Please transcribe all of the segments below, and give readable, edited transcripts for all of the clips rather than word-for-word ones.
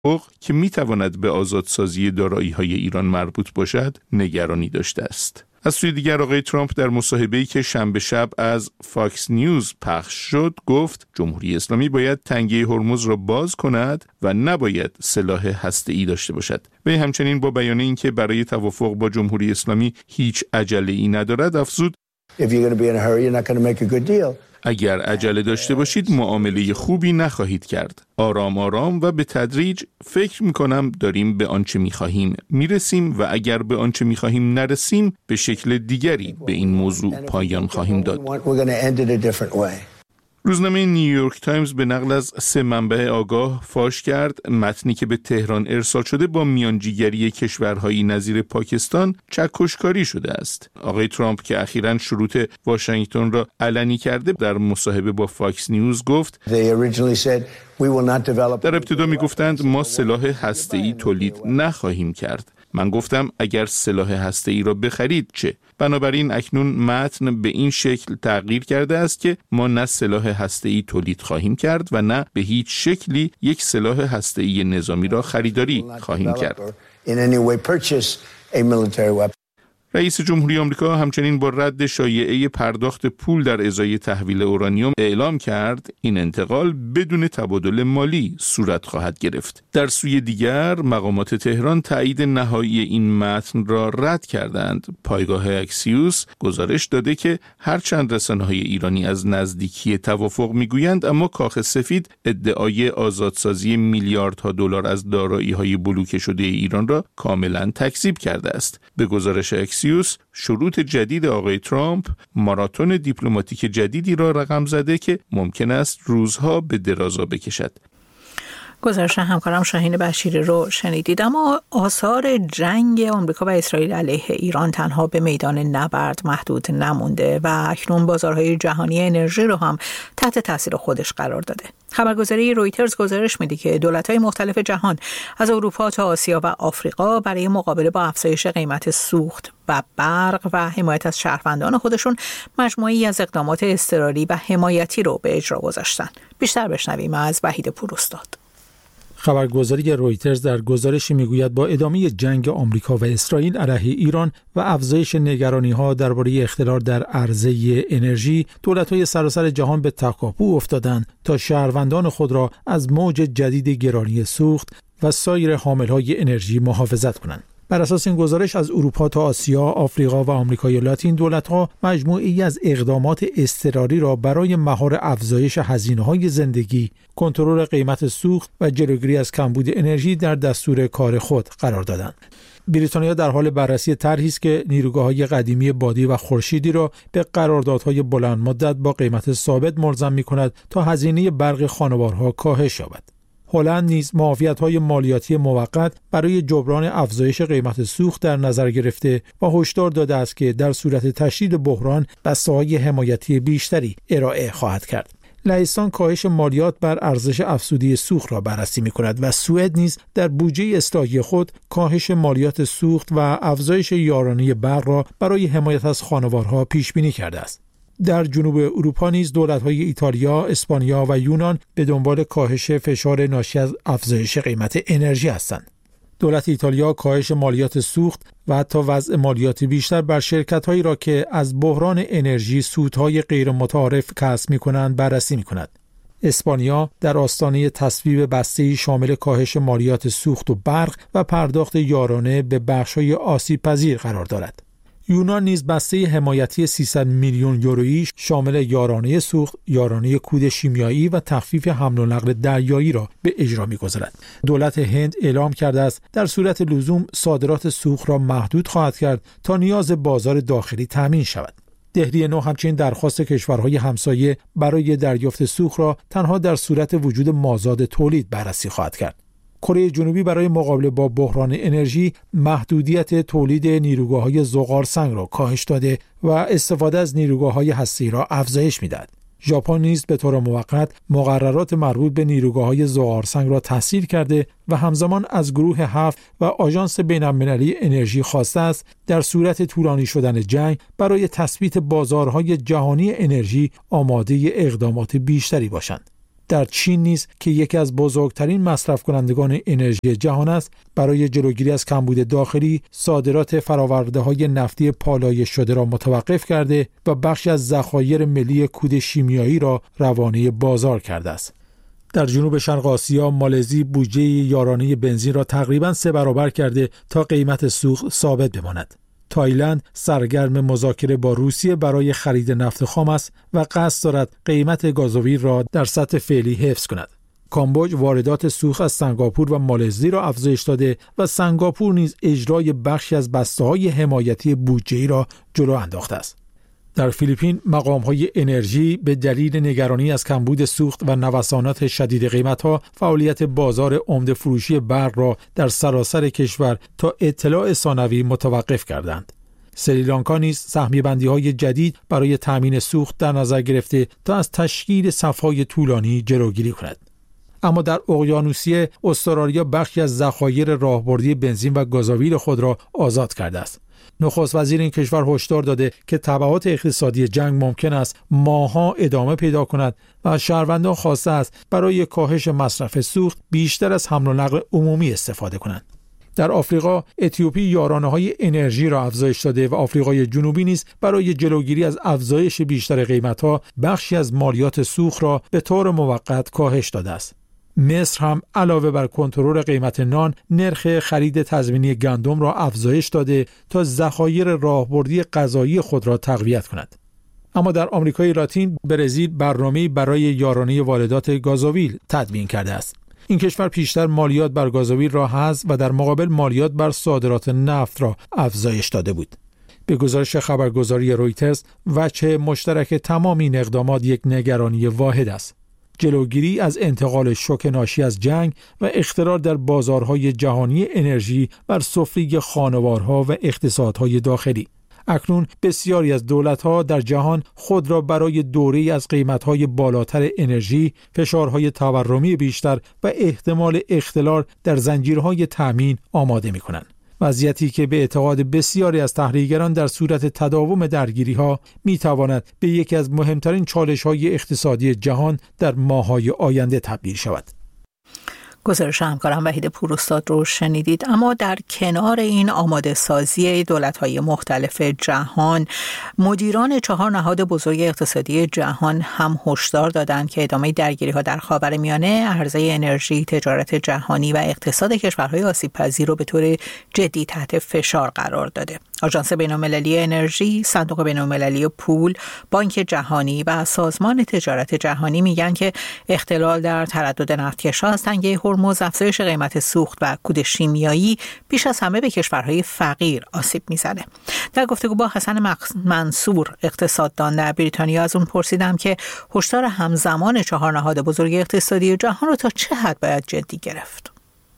که میتواند به آزادسازی دارایی‌های ایران مربوط باشد نگرانی داشته است. از سوی دیگر آقای ترامپ در مصاحبه‌ای که شنبه شب از فاکس نیوز پخش شد گفت جمهوری اسلامی باید تنگه هرمز را باز کند و نباید سلاح هسته‌ای داشته باشد. و همچنین با بیان اینکه برای توافق با جمهوری اسلامی هیچ عجله‌ای ندارد افزود اگر عجله داشته باشید معامله خوبی نخواهید کرد. آرام آرام و به تدریج فکر می‌کنم داریم به آنچه می‌خواهیم میرسیم و اگر به آنچه می‌خواهیم نرسیم به شکل دیگری به این موضوع پایان خواهیم داد. روزنامه نیویورک تایمز به نقل از 3 منبع آگاه فاش کرد متنی که به تهران ارسال شده با میانجیگری کشورهایی نظیر پاکستان چکشکاری شده است. آقای ترامپ که اخیراً شروط واشنگتن را علنی کرده در مصاحبه با فاکس نیوز گفت در ابتدا می گفتند ما سلاح هسته‌ای تولید نخواهیم کرد. من گفتم اگر سلاح هسته‌ای را بخرید چه؟ بنابراین اکنون متن به این شکل تغییر کرده است که ما نه سلاح هسته‌ای تولید خواهیم کرد و نه به هیچ شکلی یک سلاح هسته‌ای نظامی را خریداری خواهیم کرد. رئیس جمهوری آمریکا همچنین با رد شایعه پرداخت پول در ازای تحویل اورانیوم اعلام کرد این انتقال بدون تبادل مالی صورت خواهد گرفت. در سوی دیگر مقامات تهران تایید نهایی این متن را رد کردند. پایگاه اکسیوس گزارش داده که هرچند رسانه‌های ایرانی از نزدیکی توافق میگویند اما کاخ سفید ادعای آزادسازی میلیاردها دلار از دارایی‌های بلوکه شده ایران را کاملا تکذیب کرده است. به گزارش اکسیوس شروط جدید آقای ترامپ ماراتون دیپلماتیک جدیدی را رقم زده که ممکن است روزها به درازا بکشد. گزارش همکارم شاهین بشیری رو شنیدید. اما آثار جنگ آمریکا و اسرائیل علیه ایران تنها به میدان نبرد محدود نمونده و اکنون بازارهای جهانی انرژی رو هم تحت تاثیر خودش قرار داده. خبرگزاری رویترز گزارش میده که دولت‌های مختلف جهان از اروپا تا آسیا و آفریقا برای مقابله با افزایش قیمت سوخت و برق و حمایت از شهروندان خودشون مجموعه‌ای از اقدامات اضطراری و حمایتی رو به اجرا گذاشتن. بیشتر بشنویم از وحید پوراستاد. خبرگزاری رویترز در گزارشی میگوید با ادامه جنگ آمریکا و اسرائیل علیه ایران و افزایش نگرانی‌ها درباره اختلال در عرضه انرژی، دولت‌های سراسر جهان به تکاپو افتادند تا شهروندان خود را از موج جدید گرانی سوخت و سایر حامل‌های انرژی محافظت کنند. بر اساس این گزارش از اروپا تا آسیا، آفریقا و آمریکای لاتین دولت‌ها مجموعه‌ای از اقدامات اضطراری را برای مهار افزایش هزینه‌های زندگی، کنترل قیمت سوخت و جلوگیری از کمبود انرژی در دستور کار خود قرار دادند. بریتانیا در حال بررسی طرحی است که نیروگاه‌های قدیمی بادی و خورشیدی را به قراردادهای بلند مدت با قیمت ثابت ملزم می‌کند تا هزینه برق خانوارها کاهش یابد. هلند نیز معافیت‌های مالیاتی موقت برای جبران افزایش قیمت سوخت در نظر گرفته و هشدار داده است که در صورت تشدید بحران بسته‌های حمایتی بیشتری ارائه خواهد کرد. لهستان کاهش مالیات بر ارزش افزوده سوخت را بررسی می‌کند و سوئد نیز در بودجه اصلاحی خود کاهش مالیات سوخت و افزایش یارانه برق را برای حمایت از خانوارها پیش بینی کرده است. در جنوب اروپا نیز دولت‌های ایتالیا، اسپانیا و یونان به دنبال کاهش فشار ناشی از افزایش قیمت انرژی هستند. دولت ایتالیا کاهش مالیات سوخت و حتی وضع مالیات بیشتر بر شرکت‌هایی را که از بحران انرژی سودهای غیر متعارف کسب می‌کنند بررسی می‌کند. اسپانیا در آستانه تصویب بسته‌ای شامل کاهش مالیات سوخت و برق و پرداخت یارانه به بخش‌های آسیب‌پذیر قرار دارد. یونان نیز بسته حمایتی 300 میلیون یورویی شامل یارانه سوخت، یارانه کود شیمیایی و تخفیف حمل و نقل دریایی را به اجرا می‌گذارد. دولت هند اعلام کرده است در صورت لزوم صادرات سوخت را محدود خواهد کرد تا نیاز بازار داخلی تامین شود. دهلی نو همچنین درخواست کشورهای همسایه برای دریافت سوخت را تنها در صورت وجود مازاد تولید بررسی خواهد کرد. کره جنوبی برای مقابله با بحران انرژی محدودیت تولید نیروگاه‌های زغال سنگ را کاهش داده و استفاده از نیروگاه‌های هسته‌ای را افزایش می‌دهد. ژاپن نیز به طور موقت مقررات مربوط به نیروگاه‌های زغال سنگ را تسهیل کرده و همزمان از گروه 7 و آژانس بین‌المللی انرژی خواسته است در صورت طولانی شدن جنگ برای تثبیت بازارهای جهانی انرژی آماده اقدامات بیشتری باشند. در چین نیز که یکی از بزرگترین مصرف کنندگان انرژی جهان است، برای جلوگیری از کمبود داخلی صادرات فرآورده‌های نفتی پالایش شده را متوقف کرده و بخشی از ذخایر ملی کود شیمیایی را روانه بازار کرده است. در جنوب شرق آسیا، مالزی بودجه یارانه بنزین را تقریباً 3 برابر کرده تا قیمت سوخت ثابت بماند. تایلند سرگرم مذاکره با روسیه برای خرید نفت خام است و قصد دارد قیمت گازوئیل را در سطح فعلی حفظ کند. کامبوج واردات سوخت از سنگاپور و مالزی را افزایش داده و سنگاپور نیز اجرای بخشی از بسته‌های حمایتی بودجه‌ای را جلو انداخته است. در فیلیپین مقام‌های انرژی به دلیل نگرانی از کمبود سوخت و نوسانات شدید قیمت‌ها فعالیت بازار عمده فروشی برق را در سراسر کشور تا اطلاع ثانوی متوقف کردند. سریلانکا نیز سهمیه‌بندی‌های جدید برای تامین سوخت در نظر گرفته تا از تشکیل صف‌های طولانی جلوگیری کند. اما در اقیانوسیه استرالیا بخشی از ذخایر راهبردی بنزین و گازوئیل خود را آزاد کرده است. نخست وزیر این کشور هشدار داده که تبعات اقتصادی جنگ ممکن است ماه‌ها ادامه پیدا کند و از شهروندان خواسته است برای کاهش مصرف سوخت بیشتر از حمل و نقل عمومی استفاده کنند. در آفریقا، اتیوپی یارانه‌های انرژی را افزایش داده و آفریقای جنوبی نیز برای جلوگیری از افزایش بیشتر قیمت‌ها بخشی از مالیات سوخت را به طور موقت کاهش داده است. مصر هم علاوه بر کنترل قیمت نان، نرخ خرید تضمینی گندم را افزایش داده تا ذخایر راهبردی غذایی خود را تقویت کند. اما در آمریکای لاتین، برزیل برنامه‌ای برای یارانه واردات گازوئیل تدوین کرده است. این کشور پیشتر مالیات بر گازوئیل را حذف و در مقابل مالیات بر صادرات نفت را افزایش داده بود. به گزارش خبرگزاری رویترز، وجه مشترک تمام این اقدامات یک نگرانی واحد است: جلوگیری از انتقال شوک ناشی از جنگ و اختلال در بازارهای جهانی انرژی بر سفره خانوارها و اقتصادهای داخلی. اکنون بسیاری از دولت‌ها در جهان خود را برای دوره‌ای از قیمت‌های بالاتر انرژی، فشارهای تورمی بیشتر و احتمال اختلال در زنجیرهای تأمین آماده می‌کنند. وضعیتی که به اعتقاد بسیاری از تحلیلگران در صورت تداوم درگیری‌ها می‌تواند به یکی از مهمترین چالش‌های اقتصادی جهان در ماه‌های آینده تبدیل شود. گزارش همکارم وحید پوراستاد رو شنیدید. اما در کنار این آماده سازی دولت‌های مختلف جهان، مدیران 4 نهاد بزرگ اقتصادی جهان هم هشدار دادند که ادامه درگیری‌ها در خاورمیانه، عرضه انرژی، تجارت جهانی و اقتصاد کشورهای آسیب‌پذیر رو به طور جدی تحت فشار قرار داده. آژانس بین‌المللی انرژی، صندوق بین‌المللی پول، بانک جهانی و سازمان تجارت جهانی میگن که اختلال در تردد نفتکش‌ها از تنگه هرمز، افزایش قیمت سوخت و کود شیمیایی بیش از همه به کشورهای فقیر آسیب میزنه. در گفتگو با حسن منصور، اقتصاددان در بریتانیا، از اون پرسیدم که هشدار همزمان 4 نهاد بزرگ اقتصادی جهان رو تا چه حد باید جدی گرفت؟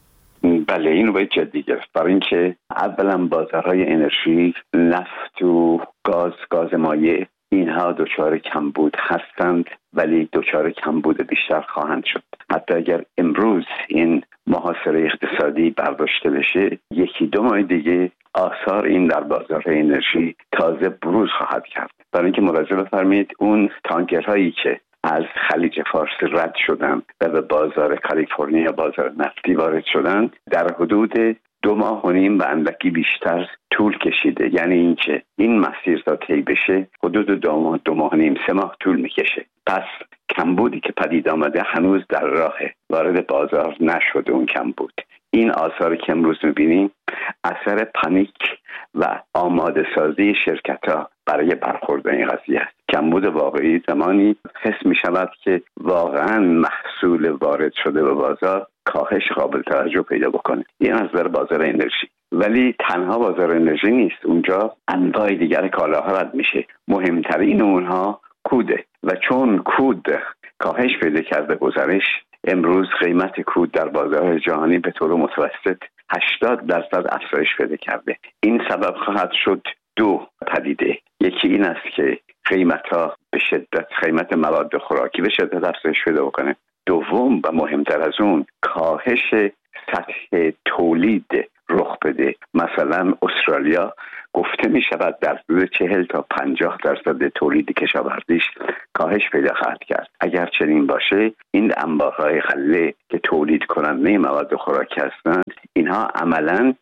بله، این رو باید جدی گرفت، برای اینکه اولا بازارهای انرژی، نفت و گاز مایع، اینها دچار کمبود هستند، ولی دچار کمبود بیشتر خواهند شد. حتی اگر امروز این محاصره اقتصادی برداشته بشه، 1-2 ماه دیگه آثار این در بازارهای انرژی تازه بروز خواهد کرد. برای اینکه ملاحظه بفرمایید، اون تانکرهایی که از خلیج فارس رد شدن و به بازار کالیفرنیا، بازار نفتی وارد شدن، در حدود 2.5 ماه و اندکی بیشتر طول کشیده. یعنی اینکه این مسیر تا طی بشه حدود 2 ماه و نیم 3 ماه طول میکشه. پس کمبودی که پدید آمده هنوز در راه وارد بازار نشده. اون کمبود، این آثاری که امروز میبینیم اثر پانیک و آماده سازی شرکت‌ها برای برخورد این قضیه است. کمبود واقعی زمانی حس می شود که واقعا محصول وارد شده به بازار کاهش قابل توجه پیدا بکنه. این از نظر بازار انرژی. ولی تنها بازار انرژی نیست، اونجا انواع دیگر کالاها رد میشه. مهمترین اونها کوده و چون کود کاهش پیدا کرده، گزارش امروز قیمت کود در بازار جهانی به طور متوسط 80% افزایش پیدا کرده. این سبب خواهد شد 2 پدیده. یکی این است که قیمت مواد خوراکی به شدت افزایش پیدا بکنه دوم و مهمتر از اون کاهش سطح تولید رخ بده. مثلا استرالیا گفته می شود در حدود 40 تا 50% تولید کشاورزیش کاهش پیدا خواهد کرد. اگر چنین باشه این انبارهای غله که تولید کننده مواد خوراکی هستند اینها عملاً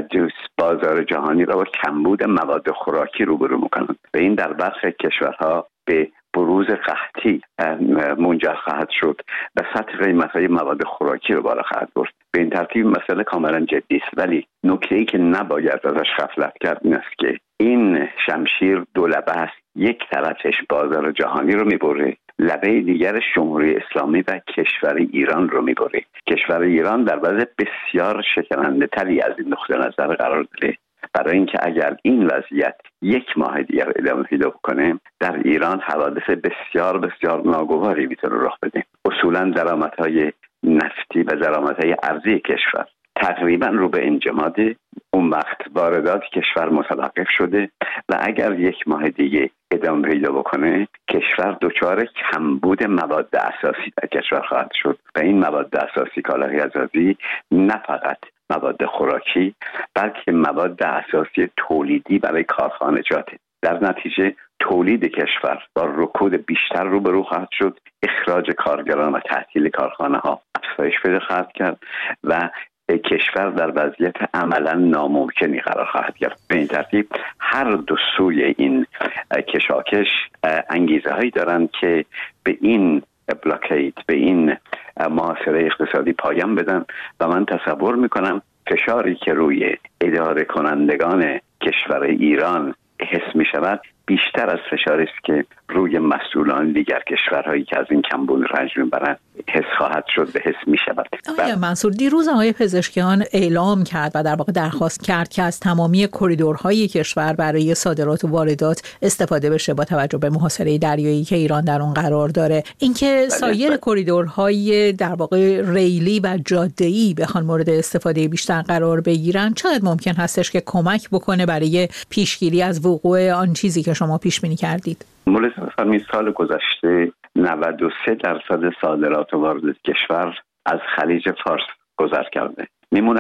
بازار جهانی را با کمبود مواد خوراکی روبرو میکنند و این در برخی کشورها به بروز قحطی منجر خواهد شد و سطح قیمت‌های مواد خوراکی رو بالا خواهد برد. به این ترتیب مسئله کاملا جدی است، ولی نکته‌ای که نباید ازش غفلت کرد این است که این شمشیر دو لبه است. یک طرفش بازار جهانی رو میبره، لبه دیگرش جمهوری اسلامی و کشور ایران رو میبره. کشور ایران در وضع بسیار شکننده تری از این نقطه نظر قرار داره، برای اینکه اگر این وضعیت یک ماه دیگر ادامه پیدا کنه در ایران حوادث بسیار بسیار ناگواری میتونه رخ بده. اصولا درآمدهای نفتی و درآمدهای ارزی کشور تقریبا رو به انجماده. اون وقت واردات کشور متوقف شده و اگر یک ماه دیگه ادامه پیدا بکنه کشور دچار کمبود مواد اساسی در کشور خواهد شد و این مواد اساسی کالاهای اساسی نه فقط مواد خوراکی بلکه مواد اساسی تولیدی برای کارخانجات. در نتیجه تولید کشور با رکود بیشتر روبرو خواهد شد، اخراج کارگران و تعطیل کارخانه ها افزایش پیدا خواهد کرد و کشور در وضعیت عملا ناممکنی قرار خواهد گرفت. به این ترتیب هر دو سوی این کشاکش انگیزه هایی دارند که به این بلاکید، به این محاصره اقتصادی پایان بدن و من تصور میکنم فشاری که روی اداره کنندگان کشور ایران حس می شود بیشتر از فشاری است که روی مسئولان دیگر کشورهایی که از این کمبود رنج میبرند حس خواهد شد و حس می شود. آقای منصور، دیروز آقای پزشکیان اعلام کرد و در واقع درخواست کرد که از تمامی کریدورهای کشور برای صادرات و واردات استفاده بشه با توجه به محاصره دریایی که ایران در اون قرار داره. اینکه سایر کریدورهای در واقع ریلی و جاده‌ای بخوان مورد استفاده بیشتر قرار بگیرن چقدر ممکن هستش که کمک بکنه برای پیشگیری از وقوع آن چیزی که شما پیش بینی کردید؟ مولد سال گذشته 93% صادرات و واردات کشور از خلیج فارس گذر کرده، میمونه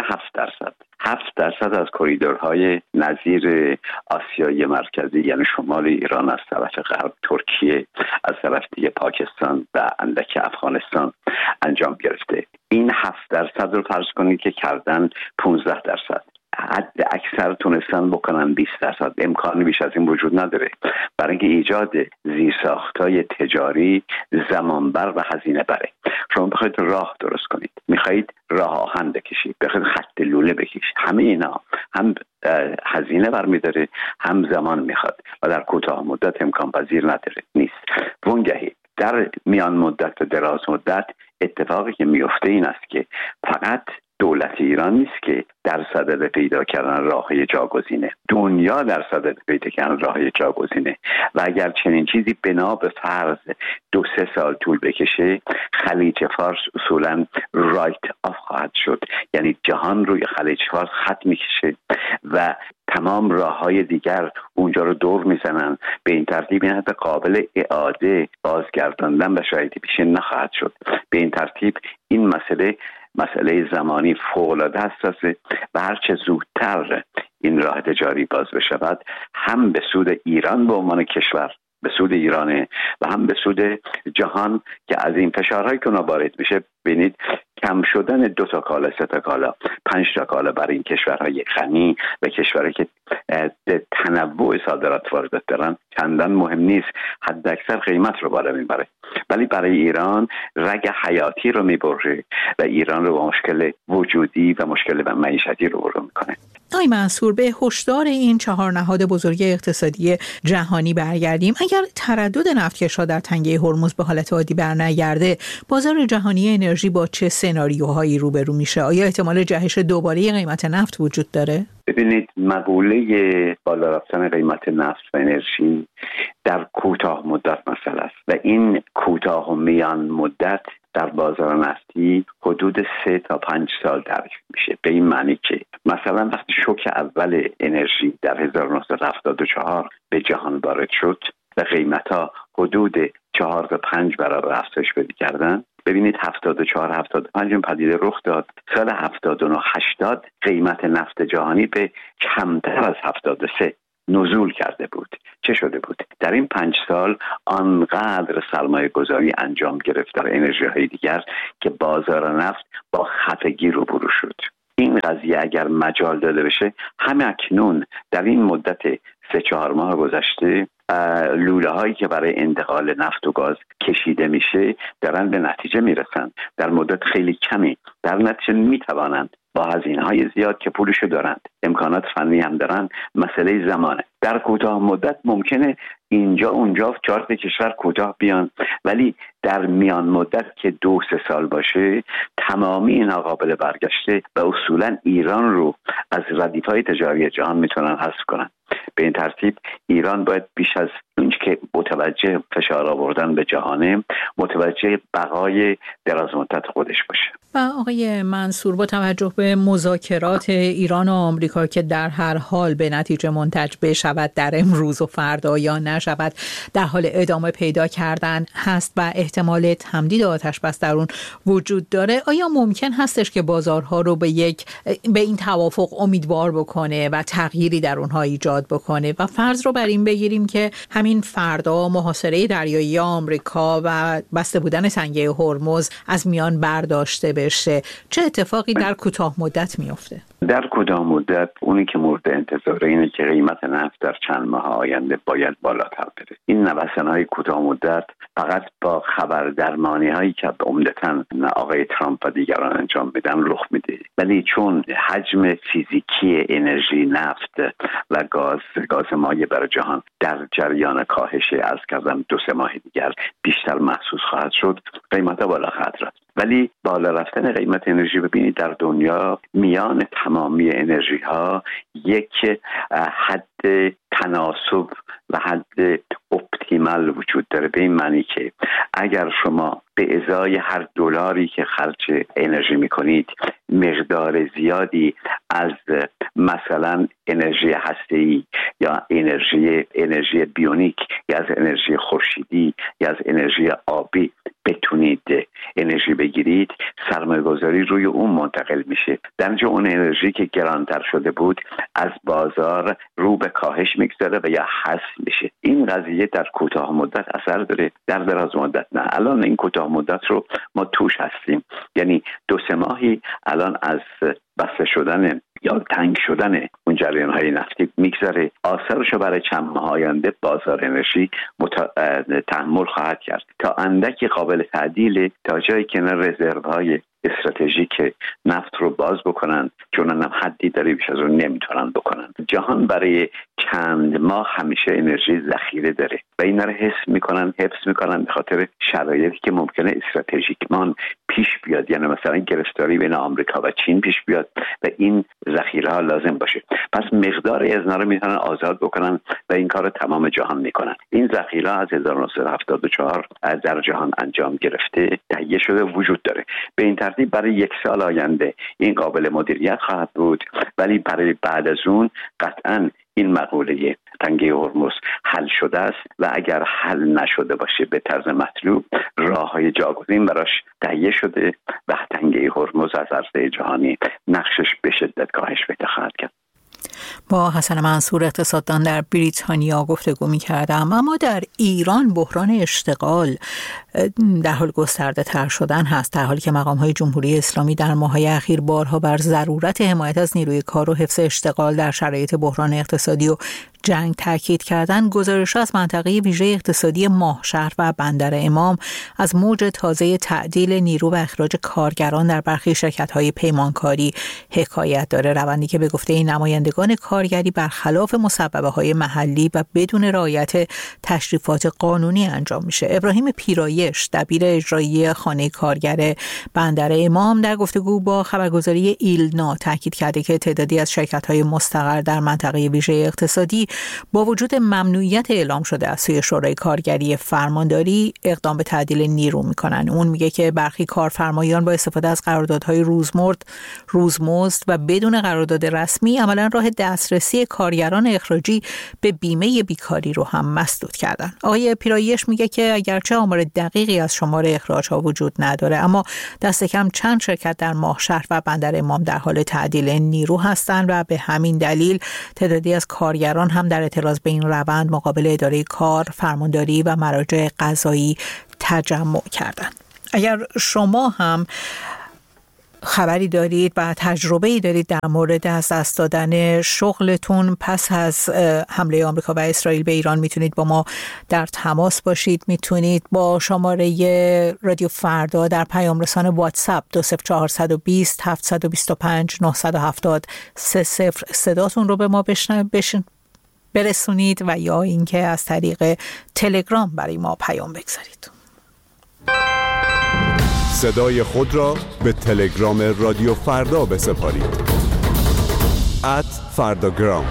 7% از کریدورهای نظیر آسیای مرکزی یعنی شمال ایران از طرف غرب ترکیه، از طرف دیگه پاکستان و اندک افغانستان انجام گرفته. این 7% رو فرض کنید که کردن 15%. حد اکثر تونستن بکنن 20%. امکانی بیش از این وجود نداره، برای اینکه ایجاد زیرساخت‌های تجاری زمانبر و هزینه بره. شما بخواید راه درست کنید، میخواید راه آهن بکشید، بخواید خط لوله بکشید، همه اینا هم هزینه برمیداره هم زمان میخواد و در کوتاه مدت امکان پذیر نداره نیست. وانگهی در میان مدت و دراز مدت اتفاقی که میفته این است که فقط دولت ایران نیست که در صدد پیدا کردن راههای جاگزینه، دنیا در صدد پیدا کردن راههای جاگزینه و اگر چنین چیزی بنا به فرض 2-3 سال طول بکشه خلیج فارس اصولا رایت آف خواهد شد، یعنی جهان روی خلیج فارس خط میکشه و تمام راههای دیگر اونجا رو دور میزنن. به این ترتیب این حتی قابل اعاده بازگرداندن و شاید پیشه نخواهد شد. به این ترتیب این مسئله زمانی فوق‌العاده حساسه و هرچه زودتر این راه تجاری باز بشود هم به سود ایران به عنوان کشور، به سود ایرانه و هم به سود جهان که از این فشارهایی که وارد میشه ببینید کم شدن 2 تا کالا 3 تا کالا 5 تا کالا برای این کشورهای غنی و کشورهایی که تنوع صادرات واردات دارن چندان مهم نیست، حد اکثر قیمت رو بالا میبره، ولی برای ایران رگ حیاتی رو میبره و ایران رو با مشکل وجودی و مشکل معیشتی رو برو میکنه. آقای منصور، به هشدار این 4 نهاد بزرگ اقتصادی جهانی برگردیم. اگر تردد نفتکش‌ها در تنگه هرمز به حالت عادی برنگرده، بازار جهانی انرژی با چه سناریوهایی روبرو میشه؟ آیا احتمال جهش دوباره قیمت نفت وجود داره؟ ببینید مقوله بالا رفتن قیمت نفت و انرژی در کوتاه مدت مسئله است و این کوتاه و میان مدت در بازار نفتی حدود 3 تا 5 سال تعریف میشه. به این معنی که مثلا وقتی شوک اول انرژی در 1974 به جهان وارد شد و قیمت‌ها حدود 4 تا 5 برابر افزایش پیدا کردن، ببینید 74 75 پدیده رخ داد. سال 79 80 قیمت نفت جهانی به کمتر از 73 نزول کرده بود. چه شده بود؟ در این 5 سال آنقدر سرمایه گذاری انجام گرفت در انرژی های دیگر که بازار نفت با خفگی روبرو شد. این قضیه اگر مجال داده بشه، همه اکنون در این مدت 3-4 ماه گذشته لوله هایی که برای انتقال نفت و گاز کشیده میشه دارن به نتیجه میرسن در مدت خیلی کمی. در نتیجه میتوانند با هزینه های زیاد که پولشو دارند، امکانات فنی هم دارن، مسئله زمانه. در کوتاه مدت ممکنه اینجا اونجا 4 کشور کوتاه بیان، ولی در میان مدت که 2-3 سال باشه تمامی این قابل برگشته و اصولا ایران رو از ردیف‌های تجاری جهان میتونن حذف کنن. به این ترتیب ایران باید بیش از اونچه که متوجه فشار آوردن به جهانه، متوجه بقای دراز مدت خودش باشه. و آقای منصور، با توجه به مذاکرات ایران و آمریکا که در هر حال به نتیجه منتج بشود در امروز و فردا یا نشود در حال ادامه پیدا کردن هست و احتمال تمدید آتش بس در اون وجود داره، آیا ممکن هستش که بازارها رو به این توافق امیدوار بکنه و تغییری در اونها ایجاد بکنه؟ و فرض رو بر این بگیریم که همین فردا محاصره دریایی آمریکا و بسته بودن تنگه هرمز از میان برداشته بشه، چه اتفاقی در کوتاه مدت میفته؟ در کوتاه مدت اونی که مورد انتظاره اینه که قیمت نفت در چند ماه آینده باید بالاتر بره. این نوسان‌های کوتاه مدت فقط با خبردرمانی هایی که عمدتاً آقای ترامپ و دیگران انجام میدن رخ میده، ولی چون حجم فیزیکی انرژی نفت و گاز مایع برای جهان در جریان کاهش از کردم 2-3 ماه دیگر بیشتر محسوس خواهد شد، قیمت‌ها بالا خواهد رفت. ولی بالا رفتن قیمت انرژی، ببینید در دنیا میان تمامی انرژی ها یک حد تناسب و حد اپتیمال وجود داره، به این معنی که اگر شما به ازای هر دلاری که خرج انرژی میکنید مقدار زیادی از مثلا انرژی هسته‌ای یا انرژی بیونیک یا از انرژی خورشیدی یا از انرژی آبی بتونید انرژی بگیرید، سرمایه گذاری روی اون منتقل میشه. در نتیجه اون انرژی که گرانتر شده بود از بازار رو به کاهش میگذاره و یا حذف میشه. این قضیه در کوتاه مدت اثر داره، در دراز مدت نه. الان این کوتاه مدت رو ما توش هستیم، یعنی 2-3 ماهی الان از بسته شدن یا تنگ شدن اون جریان‌های نفتی میگذره. آثارشو برای چند ماه آینده بازار انرژی تحمل خواهد کرد تا اندکی قابل تعدیل، تا جایی که رزروهای استراتژیک نفت رو باز بکنن، چون هم حدی داره بیش از اون نمیتونن بکنن. جهان برای چند ماه همیشه انرژی ذخیره داره و اینا رو حفظ میکنن به خاطر شرایطی که ممکنه استراتژیکمان پیش بیاد، یعنی مثلا گرفتاری بین آمریکا و چین پیش بیاد و این ذخیره ها لازم باشه. پس مقدار از اینا رو میتونن آزاد بکنن و این کار رو تمام جهان میکنن. این ذخیره از 1974 در جهان انجام گرفته، تهیه شده، وجود داره. به این ترتیب برای 1 سال آینده این قابل مدیریت خواهد بود، ولی برای بعد از اون قطعاً این مقوله تنگه هرمز حل شده است و اگر حل نشده باشه به طرز مطلوب، راههای جاگزین براش تهیه شده و تنگه هرمز از عرصه جهانی نقشش به شدت کاهش پیدا خواهد کرد. با حسن منصور اقتصاددان در بریتانیا گفتگو می‌کردم. اما در ایران بحران اشتغال در حال گسترده تر شدن هست، در حالی که مقام‌های جمهوری اسلامی در ماه‌های اخیر بارها بر ضرورت حمایت از نیروی کار و حفظ اشتغال در شرایط بحران اقتصادی و جنگ تاکید کردن. گزارش از منطقه ویژه اقتصادی ماهشهر و بندر امام از موج تازه تعدیل نیرو و اخراج کارگران در برخی شرکت‌های پیمانکاری حکایت داره، روندی که به گفته این نمایندگان کارگری برخلاف مصوبه‌های محلی و بدون رعایت تشریفات قانونی انجام میشه. ابراهیم پیرایش، دبیر اجرایی خانه کارگر بندر امام، در گفتگو با خبرگزاری ایلنا تاکید کرده که تعدادی از شرکت‌های مستقر در منطقه ویژه اقتصادی با وجود ممنوعیت اعلام شده از سوی شورای کارگری فرمانداری اقدام به تعدیل نیرو میکنن. اون میگه که برخی کارفرمایان با استفاده از قراردادهای روزمزد و بدون قرارداد رسمی عملا راه دسترسی کارگران اخراجی به بیمه بیکاری رو هم مسدود کردن. آقای پیرایش میگه که اگرچه آمار دقیق دقیقی از شمار اخراج‌ها وجود نداره، اما دست کم چند شرکت در ماهشهر و بندر امام در حال تعدیل نیرو هستند و به همین دلیل تعدادی از کارگران هم در اعتراض به این روند مقابل اداره کار، فرمانداری و مراجع قضایی تجمع کردند. اگر شما هم خبری دارید و تجربه‌ای دارید در مورد از دست دادن شغلتون پس از حمله آمریکا و اسرائیل به ایران، میتونید با ما در تماس باشید. میتونید با شماره رادیو فردا در پیام رسان واتساپ 20420 725 970 30 صداتون رو به ما برسونید و یا اینکه از طریق تلگرام برای ما پیام بگذارید. صدای خود را به تلگرام رادیو فردا بسپارید. @فرداگرام.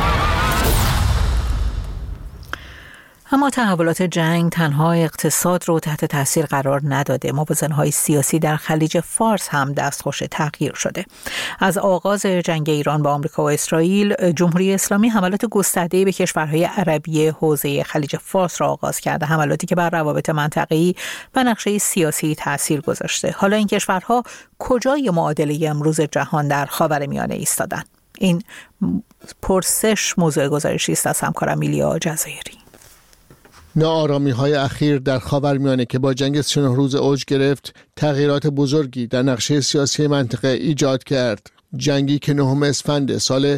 اما تحولات جنگ تنها اقتصاد رو تحت تاثیر قرار نداده. موازنه‌های سیاسی در خلیج فارس هم دستخوش تغییر شده. از آغاز جنگ ایران با آمریکا و اسرائیل، جمهوری اسلامی حملات گسترده‌ای به کشورهای عربی حوزه خلیج فارس را آغاز کرده، حملاتی که بر روابط منطقه‌ای و نقشه سیاسی تاثیر گذاشته. حالا این کشورها کجای معادله امروز جهان در خاورمیانه ایستادند؟ این پرسش موضوع گزارشی است از همکارم میلیا جزایری. ناآرامی‌های اخیر در خاورمیانه که با جنگ 39 روز اوج گرفت، تغییرات بزرگی در نقشه سیاسی منطقه ایجاد کرد. جنگی که 9 اسفند سال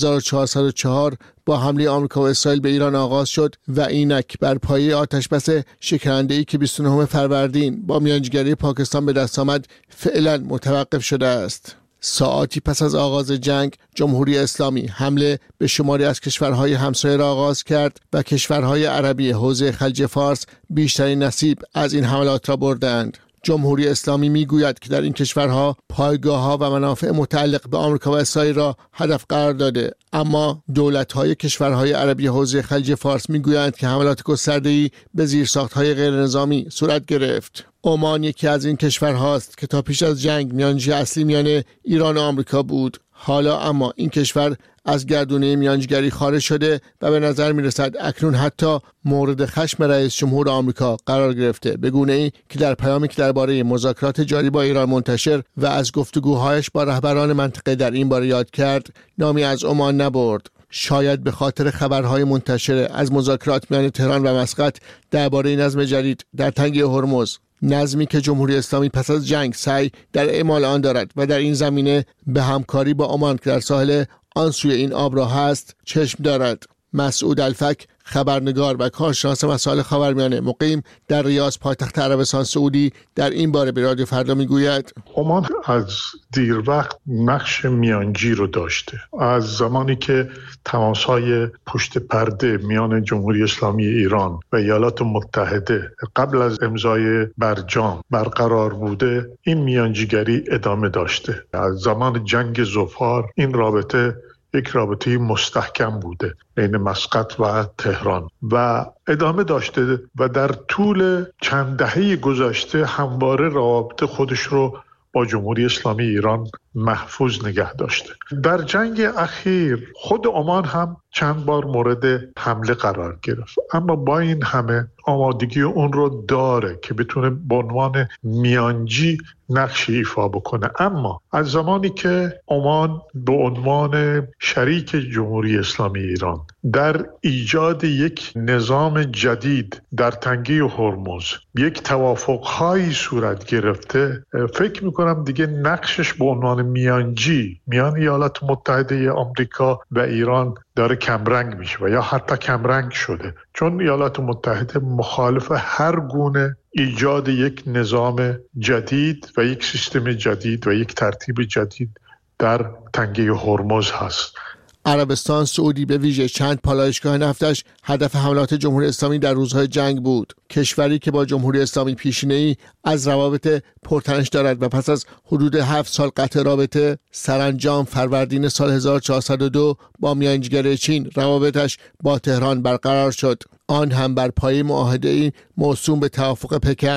1404 با حمله آمریکا و اسرائیل به ایران آغاز شد و اینک بر پایه آتشبس شکننده‌ای که 29 فروردین با میانجیگری پاکستان به دست آمد فعلا متوقف شده است. ساعاتی پس از آغاز جنگ، جمهوری اسلامی حمله به شماری از کشورهای همسایه را آغاز کرد و کشورهای عربی حوزه خلیج فارس بیشترین نصیب از این حملات را بردند. جمهوری اسلامی میگوید که در این کشورها پایگاه‌ها و منافع متعلق به آمریکا و اسرائیل را هدف قرار داده، اما دولت‌های کشورهای عربی حوزه خلیج فارس میگویند که حملات گسترده‌ای به زیرساخت‌های غیرنظامی صورت گرفت. عمان یکی از این کشورهاست که تا پیش از جنگ میانجی اصلی میان ایران و آمریکا بود. حالا اما این کشور از گردونه میانجیگری خارج شده و به نظر میرسد اکنون حتی مورد خشم رئیس جمهور آمریکا قرار گرفته، به گونه‌ای که در پیامی که درباره مذاکرات جاری با ایران منتشر و از گفتگوهایش با رهبران منطقه در این باره یاد کرد، نامی از عمان نبرد. شاید به خاطر خبرهای منتشر از مذاکرات میان تهران و مسقط درباره نظم جدید در تنگه هرمز، نظمی که جمهوری اسلامی پس از جنگ سعی در اعمال آن دارد و در این زمینه به همکاری با عمان که در ساحل آن سوی این آب را هست چشم دارد. مسعود الفک، خبرنگار و کارشناس مسائل خاورمیانه مقیم در ریاض پایتخت عربستان سعودی، در این باره به رادیو فردا میگوید عمان از دیر وقت نقش میانجی رو داشته. از زمانی که تماس‌های پشت پرده میان جمهوری اسلامی ایران و ایالات متحده قبل از امضای برجام برقرار بوده، این میانجیگری ادامه داشته. از زمان جنگ ذوالفقار این رابطه یک رابطه مستحکم بوده بین مسقط و تهران و ادامه داشته و در طول چند دهه گذشته همواره روابط خودش رو با جمهوری اسلامی ایران محفوظ نگه داشته. در جنگ اخیر خود عمان هم چند بار مورد حمله قرار گرفت، اما با این همه آمادگی اون رو داره که بتونه به عنوان میانجی نقش ایفا بکنه. اما از زمانی که عمان به عنوان شریک جمهوری اسلامی ایران در ایجاد یک نظام جدید در تنگه هرمز یک توافق‌هایی صورت گرفته، فکر می‌کنم دیگه نقشش به عنوان میانجی میان ایالات متحده آمریکا و ایران داره کمرنگ میشه و یا حتی کمرنگ شده، چون ایالات متحده مخالف هر گونه ایجاد یک نظام جدید و یک سیستم جدید و یک ترتیب جدید در تنگه هرمز هست. عربستان سعودی به ویژه چند پالایشگاه نفتش هدف حملات جمهوری اسلامی در روزهای جنگ بود. کشوری که با جمهوری اسلامی پیشینه‌ای از روابط پرتنش دارد و پس از حدود 7 سال قطع رابطه، سرانجام فروردین سال 1402 با میانجیگری چین روابطش با تهران برقرار شد، آن هم بر پایه معاهده‌ای موسوم به توافق پکن.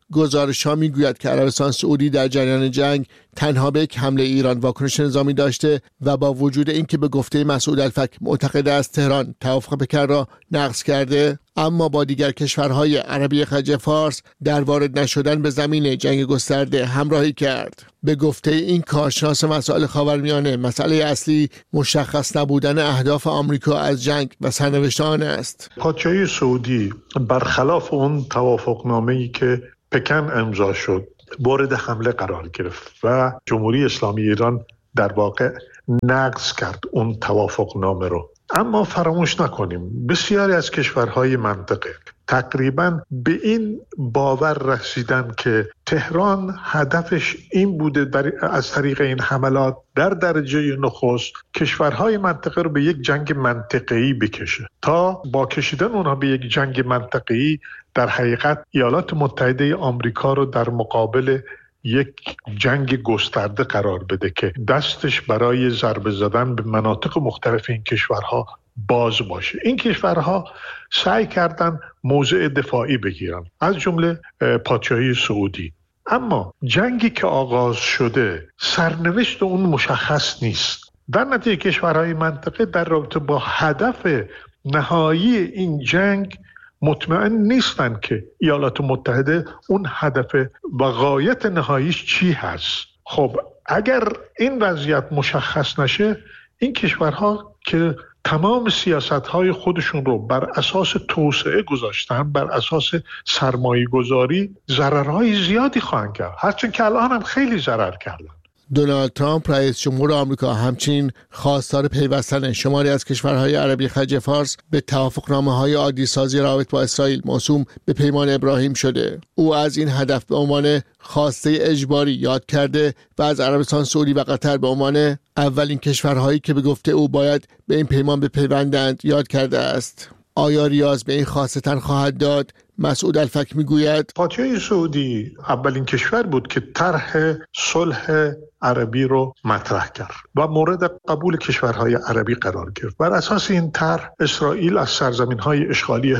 گزارش‌ها می‌گوید که عربستان سعودی در جریان جنگ تنها به یک حمله ایران واکنش نظامی داشته و با وجود اینکه به گفته مسعود الفک معتقد است تهران توافق پکر را نقض کرده، اما با دیگر کشورهای عربی خلیج فارس در وارد نشدن به زمین جنگ گسترده همراهی کرد. به گفته این کارشناس مسائل خاورمیانه، مسئله اصلی مشخص نبودن اهداف آمریکا از جنگ و سرنوشت آن است. پادشاهی سعودی برخلاف اون توافقنامه‌ای که پکن امضا شد مورد حمله قرار گرفت و جمهوری اسلامی ایران در واقع نقض کرد اون توافقنامه رو. اما فراموش نکنیم بسیاری از کشورهای منطقه تقریباً به این باور رسیدن که تهران هدفش این بوده از طریق این حملات در درجه نخست کشورهای منطقه رو به یک جنگ منطقه‌ای بکشه تا با کشیدن اونها به یک جنگ منطقه‌ای در حقیقت ایالات متحده آمریکا رو در مقابل یک جنگ گسترده قرار بده که دستش برای ضربه زدن به مناطق مختلف این کشورها باز باشه. این کشورها سعی کردن موضع دفاعی بگیرن، از جمله پادشاهی سعودی. اما جنگی که آغاز شده سرنوشت اون مشخص نیست. در نتیجه کشورهای منطقه در رابطه با هدف نهایی این جنگ مطمئن نیستن که ایالات متحده اون هدف و غایت نهاییش چی هست. خب اگر این وضعیت مشخص نشه، این کشورها که تمام سیاست‌های خودشون رو بر اساس توسعه گذاشتن، بر اساس سرمایه گذاری، ضررهای زیادی خواهند کرد، هرچند که الان هم خیلی ضرر کردن. دونالد ترامپ رئیس جمهور آمریکا همچنین خواستار پیوستن شماری از کشورهای عربی خلیج فارس به توافقنامه‌های عادی‌سازی روابط با اسرائیل موسوم به پیمان ابراهیم شده. او از این هدف به عنوان خواسته اجباری یاد کرده و از عربستان سعودی و قطر به عنوان اولین کشورهایی که به گفته او باید به این پیمان بپیوندند یاد کرده است. آیا ریاض به این خواسته تن خواهد داد؟ مسعود الفک میگوید پادشاهی سعودی اولین کشور بود که طرح صلح عربی رو مطرح کرد و مورد قبول کشورهای عربی قرار گرفت. بر اساس این طرح اسرائیل از سرزمین‌های اشغالی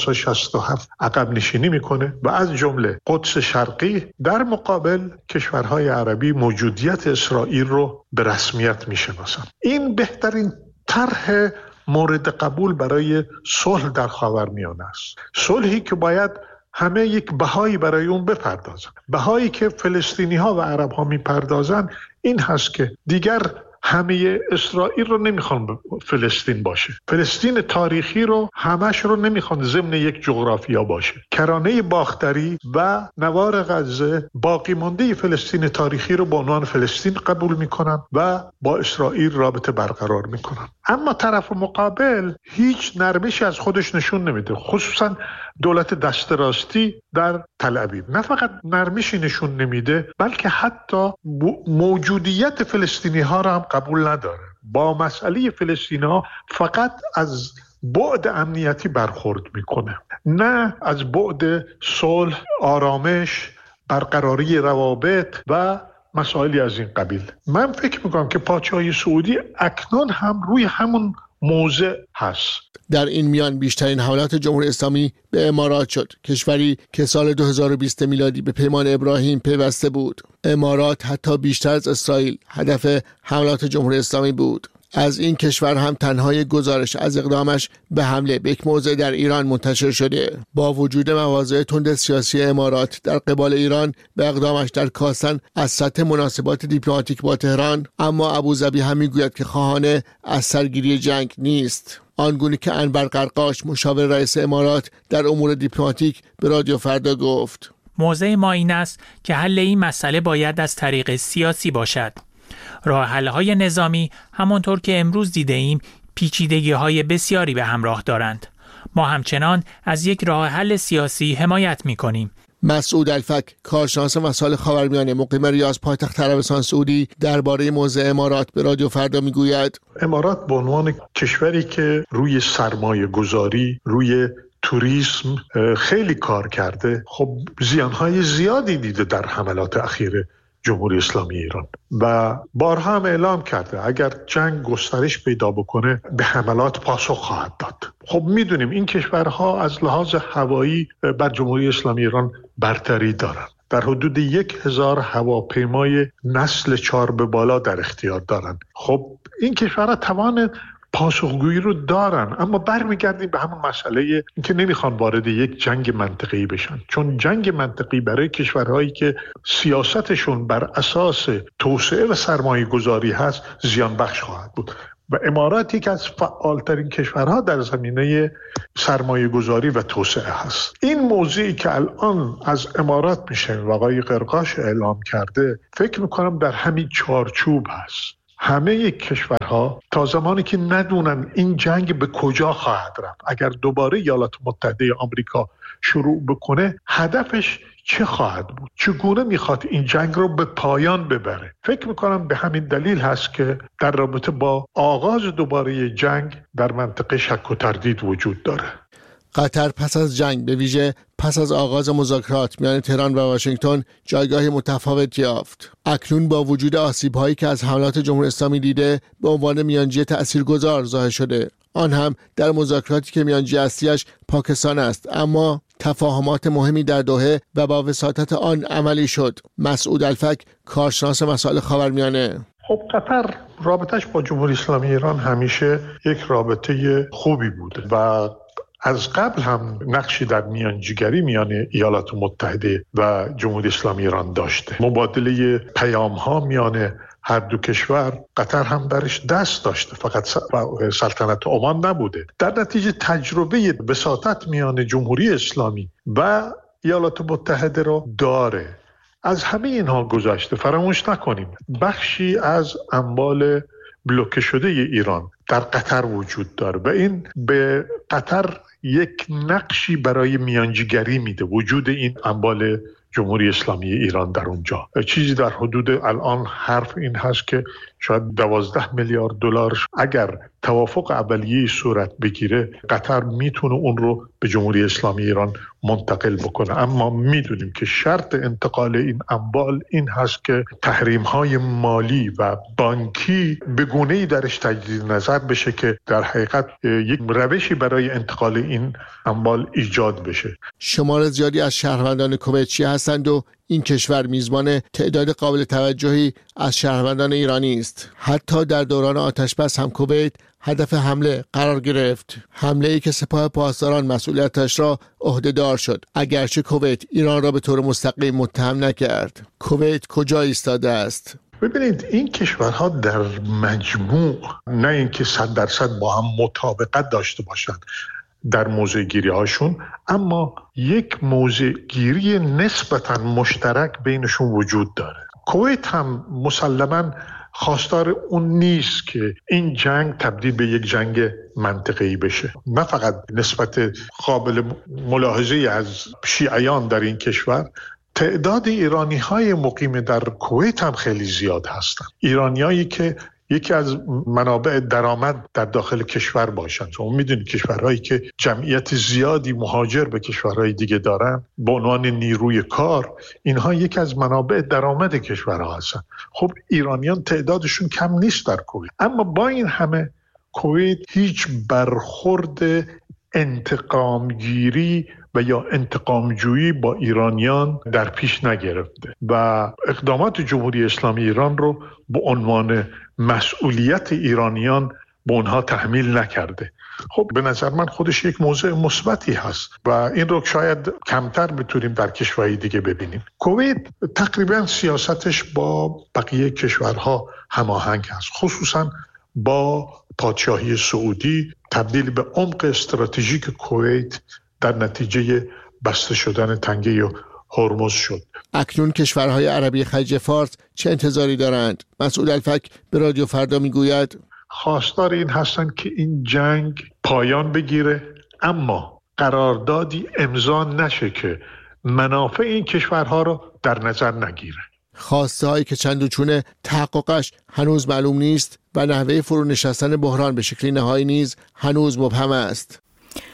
1967 عقب نشینی میکنه و از جمله قدس شرقی در مقابل کشورهای عربی موجودیت اسرائیل رو به رسمیت میشناسن. این بهترین طرح مورد قبول برای صلح در خاورمیانه است. صلحی که باید همه یک بهایی برای اون بپردازن. بهایی که فلسطینی ها و عرب ها میپردازن این هست که دیگر همه اسرائیل رو نمیخوان فلسطین باشه. فلسطین تاریخی رو همش رو نمیخوان ضمن یک جغرافیا باشه. کرانه باختری و نوار غزه باقی مانده فلسطین تاریخی رو به عنوان فلسطین قبول میکنن و با اسرائیل رابطه برقرار میکنن. اما طرف مقابل هیچ نرمشی از خودش نشون نمیده، خصوصا دولت دست راستی در تل ابیب. نه فقط نرمشی نشون نمیده بلکه حتی موجودیت فلسطینی ها را هم قبول نداره. با مسئله فلسطینی ها فقط از بعد امنیتی برخورد میکنه، نه از بعد صلح، آرامش، برقراری روابط و مسائلی از این قبیل. من فکر میکنم که پادشاهی سعودی اکنون هم روی همون موضع هست. در این میان بیشترین حملات جمهوری اسلامی به امارات شد، کشوری که سال 2020 میلادی به پیمان ابراهیم پیوسته بود. امارات حتی بیشتر از اسرائیل هدف حملات جمهوری اسلامی بود. از این کشور هم تنها گزارش از اقدامش به حمله به یک موضع در ایران منتشر شده. با وجود مواضع تند سیاسی امارات در قبال ایران به اقدامش در کاستن از سطح مناسبات دیپلماتیک با تهران، اما ابوظبی هم میگوید که خواهان از سرگیری جنگ نیست. آنگونه که انور قرقاش مشاور رئیس امارات در امور دیپلماتیک به رادیو فردا گفت: موضع ما این است که حل این مسئله باید از طریق سیاسی باشد. راه حل‌های نظامی همانطور که امروز دیده‌ایم پیچیدگی‌های بسیاری به همراه دارند. ما همچنان از یک راه حل سیاسی حمایت می‌کنیم. مسعود الفک، کارشناس مسائل خاورمیانه مقیم ریاض پایتخت عربستان سعودی، درباره موضع امارات به رادیو فردا میگوید: امارات به عنوان کشوری که روی سرمایه گذاری، روی توریسم خیلی کار کرده، خب زیانهای زیادی دیده در حملات اخیر جمهوری اسلامی ایران و بارها هم اعلام کرده اگر جنگ گسترش پیدا بکنه به حملات پاسخ خواهد داد. خب میدونیم این کشورها از لحاظ هوایی بر جمهوری اسلامی ایران برتری دارند. در حدود 1000 هواپیمای نسل 4 به بالا در اختیار دارند. خب این کشورها توان پاسخگویی رو دارن، اما برمیگردیم به همون مسئله اینکه نمیخوان وارد یک جنگ منطقی بشن، چون جنگ منطقی برای کشورهایی که سیاستشون بر اساس توسعه و سرمایه گذاری هست زیان بخش خواهد بود و امارات یکی از فعالترین کشورها در زمینه سرمایه گذاری و توسعه هست. این موضوعی که الان از امارات میشه و آقای قرقاش اعلام کرده فکر میکنم در همین چارچوب هست. همه کشورها تا زمانی که ندونن این جنگ به کجا خواهد رفت، اگر دوباره ایالات متحده آمریکا شروع بکنه هدفش چه خواهد بود، چگونه میخواد این جنگ رو به پایان ببره، فکر میکنم به همین دلیل هست که در رابطه با آغاز دوباره جنگ در منطقه شک و تردید وجود داره. قطر پس از جنگ به ویژه پس از آغاز مذاکرات میان تهران و واشنگتن جایگاه متفاوت یافت. اکنون با وجود آسیب‌هایی که از حملات جمهوری اسلامی دیده به عنوان میانجی تأثیرگذار ظاهر شده، آن هم در مذاکراتی که میانجی اصلیش پاکستان است، اما تفاهمات مهمی در دوحه و با وساطت آن عملی شد. مسعود الفک، کارشناس مسائل خاورمیانه: خب قطر رابطش با جمهوری اسلامی ایران همیشه یک رابطه خوبی بوده و از قبل هم نقشی در میانجیگری میان ایالات متحده و جمهوری اسلامی ایران داشته. مبادله پیام‌ها میان هر دو کشور قطر هم درش دست داشته، فقط سلطنت عمان نبوده. در نتیجه تجربه وساطت میان جمهوری اسلامی و ایالات متحده رو داره. از همه اینها گذشته فراموش نکنیم بخشی از اموال بلوکه شده ایران در قطر وجود داره و این به قطر یک نقشی برای میانجیگری میده. وجود این اموال جمهوری اسلامی ایران در اونجا چیزی در حدود الان حرف این هست که شاید 12 میلیارد دلار اگر توافق اولیه صورت بگیره قطر میتونه اون رو به جمهوری اسلامی ایران منتقل بکنه. اما میدونیم که شرط انتقال این اموال این هست که تحریم‌های مالی و بانکی به گونه‌ای درش تجدید نظر بشه که در حقیقت یک روشی برای انتقال این اموال ایجاد بشه. شمار زیادی از شهروندان کویتی هستند و این کشور میزبان تعداد قابل توجهی از شهروندان ایرانی است. حتی در دوران آتش‌بس هم کویت هدف حمله قرار گرفت، حمله‌ای که سپاه پاسداران مسئولیتش را عهده‌دار شد. اگرچه کویت ایران را به طور مستقیم متهم نکرد. کویت کجا ایستاده است؟ ببینید این کشورها در مجموع نه اینکه 100% با هم مطابقت داشته باشند در موضع گیری هاشون، اما یک موضع گیری نسبتاً مشترک بینشون وجود داره. کویت هم مسلماً خواستار اون نیست که این جنگ تبدیل به یک جنگ منطقه‌ای بشه. نه فقط نسبت قابل ملاحظه از شیعیان در این کشور، تعداد ایرانی‌های مقیم در کویت هم خیلی زیاد هستند. ایرانیایی که یکی از منابع درآمد در داخل کشور باشند. شما میدونید کشورهایی که جمعیت زیادی مهاجر به کشورهای دیگه دارن به عنوان نیروی کار، اینها یکی از منابع درآمد کشورها هستند. خب ایرانیان تعدادشون کم نیست در کویت، اما با این همه کویت هیچ برخورد انتقامگیری و یا انتقامجویی با ایرانیان در پیش نگرفته و اقدامات جمهوری اسلامی ایران رو به عنوان مسئولیت ایرانیان به اونها تحمیل نکرده. خب به نظر من خودش یک موضوع مثبتی هست و این رو شاید کمتر بتونیم در کشورهای دیگه ببینیم. کویت تقریبا سیاستش با بقیه کشورها هماهنگ هست، خصوصا با پادشاهی سعودی. تبدیل به عمق استراتژیک کویت در نتیجه بسته شدن تنگه هرمز شد. اکنون کشورهای عربی خلیج فارس چه انتظاری دارند؟ مسعود الفک به رادیو فردا میگوید خواستار این هستند که این جنگ پایان بگیره، اما قراردادی امضا نشه که منافع این کشورها رو در نظر نگیره. خواسته هایی که چند و چونه تحققش هنوز معلوم نیست و نحوه فرو نشستن بحران به شکلی نهایی نیز هنوز مبهم است.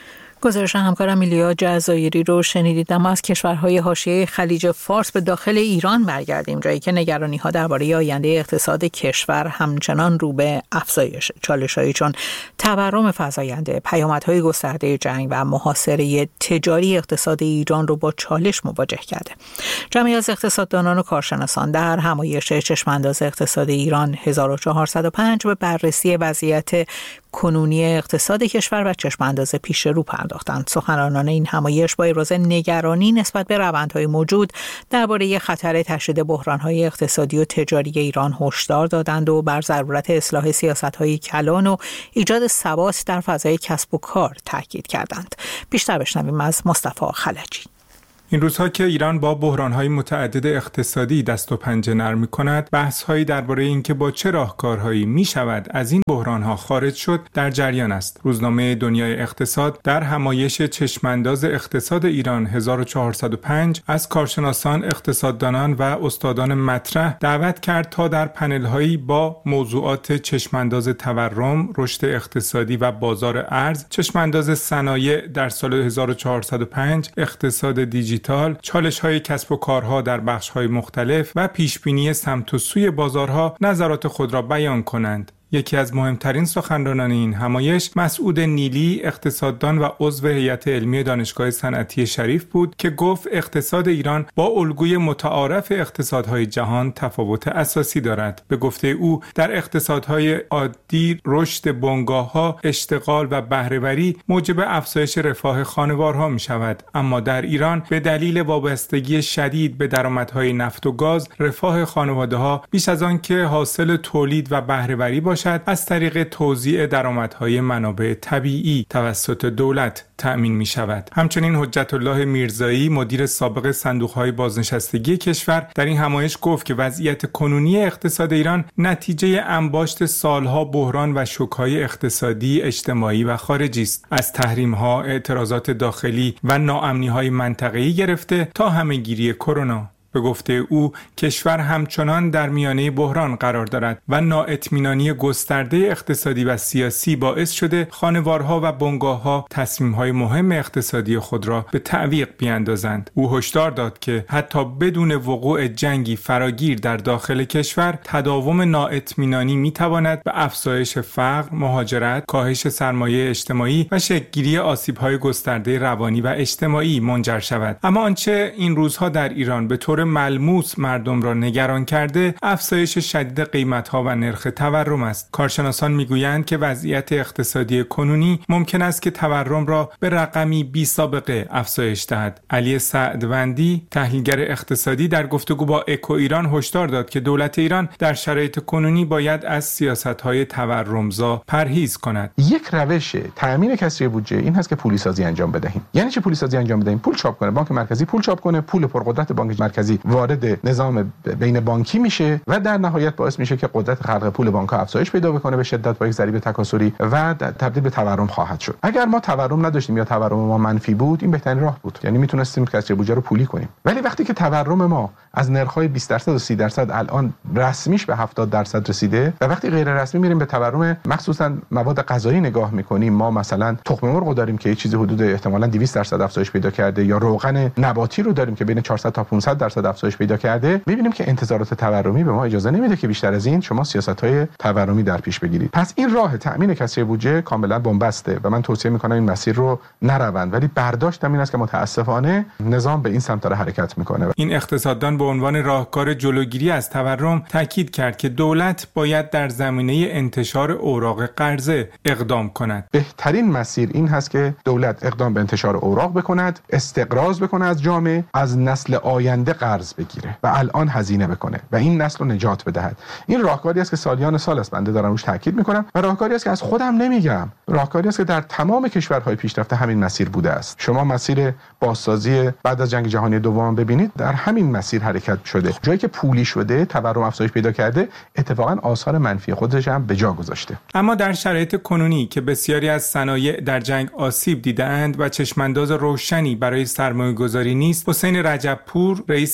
گزارش همکارم ایلیا جزایری رو شنیدید. اما از کشورهای حاشیه خلیج فارس به داخل ایران برگردیم، جایی که نگرانی‌ها درباره آینده اقتصاد کشور همچنان رو به افزایش. چالش‌هایی چون تورم فزاینده، پیامدهای گسترده جنگ و محاصره تجاری اقتصاد ایران رو با چالش مواجه کرده. جمعی از اقتصاددانان و کارشناسان در همایش چشم‌انداز اقتصاد ایران 1405 به بررسی وضعیت کنونی اقتصاد کشور و چشم‌انداز پیش رو پرداختند. سخنرانان این همایش با ابراز نگرانی نسبت به روندهای موجود درباره خطر تشدید بحران‌های اقتصادی و تجاری ایران هشدار دادند و بر ضرورت اصلاح سیاست‌های کلان و ایجاد ثبات در فضای کسب و کار تاکید کردند. بیشتر بشنویم از مصطفی خلجی. این روزها که ایران با بحران‌های متعدد اقتصادی دست و پنجه نرم می‌کند، بحث‌هایی درباره اینکه با چه راهکارهایی می‌شود از این بحران‌ها خارج شد در جریان است. روزنامه دنیای اقتصاد در همایش چشم‌انداز اقتصاد ایران 1405 از کارشناسان، اقتصاددانان و استادان مطرح دعوت کرد تا در پنل‌هایی با موضوعات چشم‌انداز تورم، رشد اقتصادی و بازار ارز، چشم‌انداز صنایع در سال 1405، اقتصاد دیجیتال، چالش‌های کسب و کارها در بخش‌های مختلف و پیشبینی سمت و سوی بازارها نظرات خود را بیان کنند. یکی از مهمترین سخنرانان این همایش مسعود نیلی، اقتصاددان و عضو هیئت علمی دانشگاه صنعتی شریف بود که گفت اقتصاد ایران با الگوی متعارف اقتصادهای جهان تفاوت اساسی دارد. به گفته او در اقتصادهای عادی رشد بنگاه‌ها، اشتغال و بهره‌وری موجب افزایش رفاه خانوارها می‌شود، اما در ایران به دلیل وابستگی شدید به درآمدهای نفت و گاز، رفاه خانواده‌ها بیش از آن که حاصل تولید و بهره‌وری باشد از طریق توزیع درآمدهای منابع طبیعی توسط دولت تأمین می شود. همچنین حجت الله میرزایی، مدیر سابق صندوق‌های بازنشستگی کشور، در این همایش گفت که وضعیت کنونی اقتصاد ایران نتیجه انباشت سالها بحران و شوک‌های اقتصادی، اجتماعی و خارجی است. از تحریم‌ها، اعتراضات داخلی و ناامنی‌های منطقه‌ای گرفته تا همه‌گیری کرونا. به گفته او کشور همچنان در میانه بحران قرار دارد و نااطمینانی گسترده اقتصادی و سیاسی باعث شده خانوارها و بنگاه‌ها تصمیم‌های مهم اقتصادی خود را به تعویق بیاندازند. او هشدار داد که حتی بدون وقوع جنگی فراگیر در داخل کشور، تداوم نااطمینانی می‌تواند به افزایش فقر، مهاجرت، کاهش سرمایه اجتماعی و شکل‌گیری آسیب‌های گسترده روانی و اجتماعی منجر شود. اما آنچه این روزها در ایران به طور ملموس مردم را نگران کرده، افزایش شدید قیمت‌ها و نرخ تورم است. کارشناسان می‌گویند که وضعیت اقتصادی کنونی ممکن است که تورم را به رقمی بی‌سابقه افزایش دهد. علی سعدوندی، تحلیلگر اقتصادی، در گفتگو با اکو ایران هشدار داد که دولت ایران در شرایط کنونی باید از سیاست‌های تورمزا پرهیز کند. یک روش تأمین کسری بودجه این هست که پولیسازی انجام بدهیم. یعنی چه پولیسازی انجام بدهیم؟ پول چاپ کنه، بانک مرکزی پول چاپ کنه، پول پرقدرت بانک مرکزی وارد نظام بین بانکی میشه و در نهایت باعث میشه که قدرت خلق پول بانک‌ها افزایش پیدا بکنه به شدت با یک ضریب تکاسلی و تبدیل به تورم خواهد شد. اگر ما تورم نداشتیم یا تورم ما منفی بود، این بهترین راه بود. یعنی میتونستیم کسری بودجه رو پولی کنیم. ولی وقتی که تورم ما از نرخ‌های 20% و 30% الان رسمیش به 70% رسیده و وقتی غیر رسمی میریم به تورم مخصوصا مواد غذایی نگاه میکنیم، ما مثلا تخم مرغ داریم که یه چیزی حدود احتمالاً 200% افزایش پیدا کرده، یا روغن نباتی رو داریم که بین 400 تا 500% افزایش پیدا کرده، می‌بینیم که انتظارات تورمی به ما اجازه نمیده که بیشتر از این شما سیاست‌های تورمی در پیش بگیرید. پس این راه تأمین کسری بودجه کاملا بن‌بسته و من توصیه می‌کنم این مسیر رو نروند، ولی برداشتم این است که متأسفانه نظام به این سمت داره حرکت می‌کنه. این اقتصاددان به عنوان راهکار جلوگیری از تورم تاکید کرد که دولت باید در زمینه انتشار اوراق قرضه اقدام کند. بهترین مسیر این هست که دولت اقدام به انتشار اوراق بکند، استقراض بکنه از جامعه، از نسل آینده قرض بگیره و الان هزینه بکنه و این نسل رو نجات بدهد. این راهکاری است که سالیان سال است بنده دارم روش تاکید میکنم و راهکاری است که از خودم نمیگم، راهکاری است که در تمام کشورهای پیشرفته همین مسیر بوده است. شما مسیر بازسازی بعد از جنگ جهانی دوم ببینید، در همین مسیر حرکت شده. جایی که پولی شده، تورم افزایش پیدا کرده، اتفاقا آثار منفی خودش هم به جا گذاشته. اما در شرایط کنونی که بسیاری از صنایع در جنگ آسیب دیده‌اند و چشمانداز روشنی برای سرمایه‌گذاری نیست، حسین رجبپور، رئیس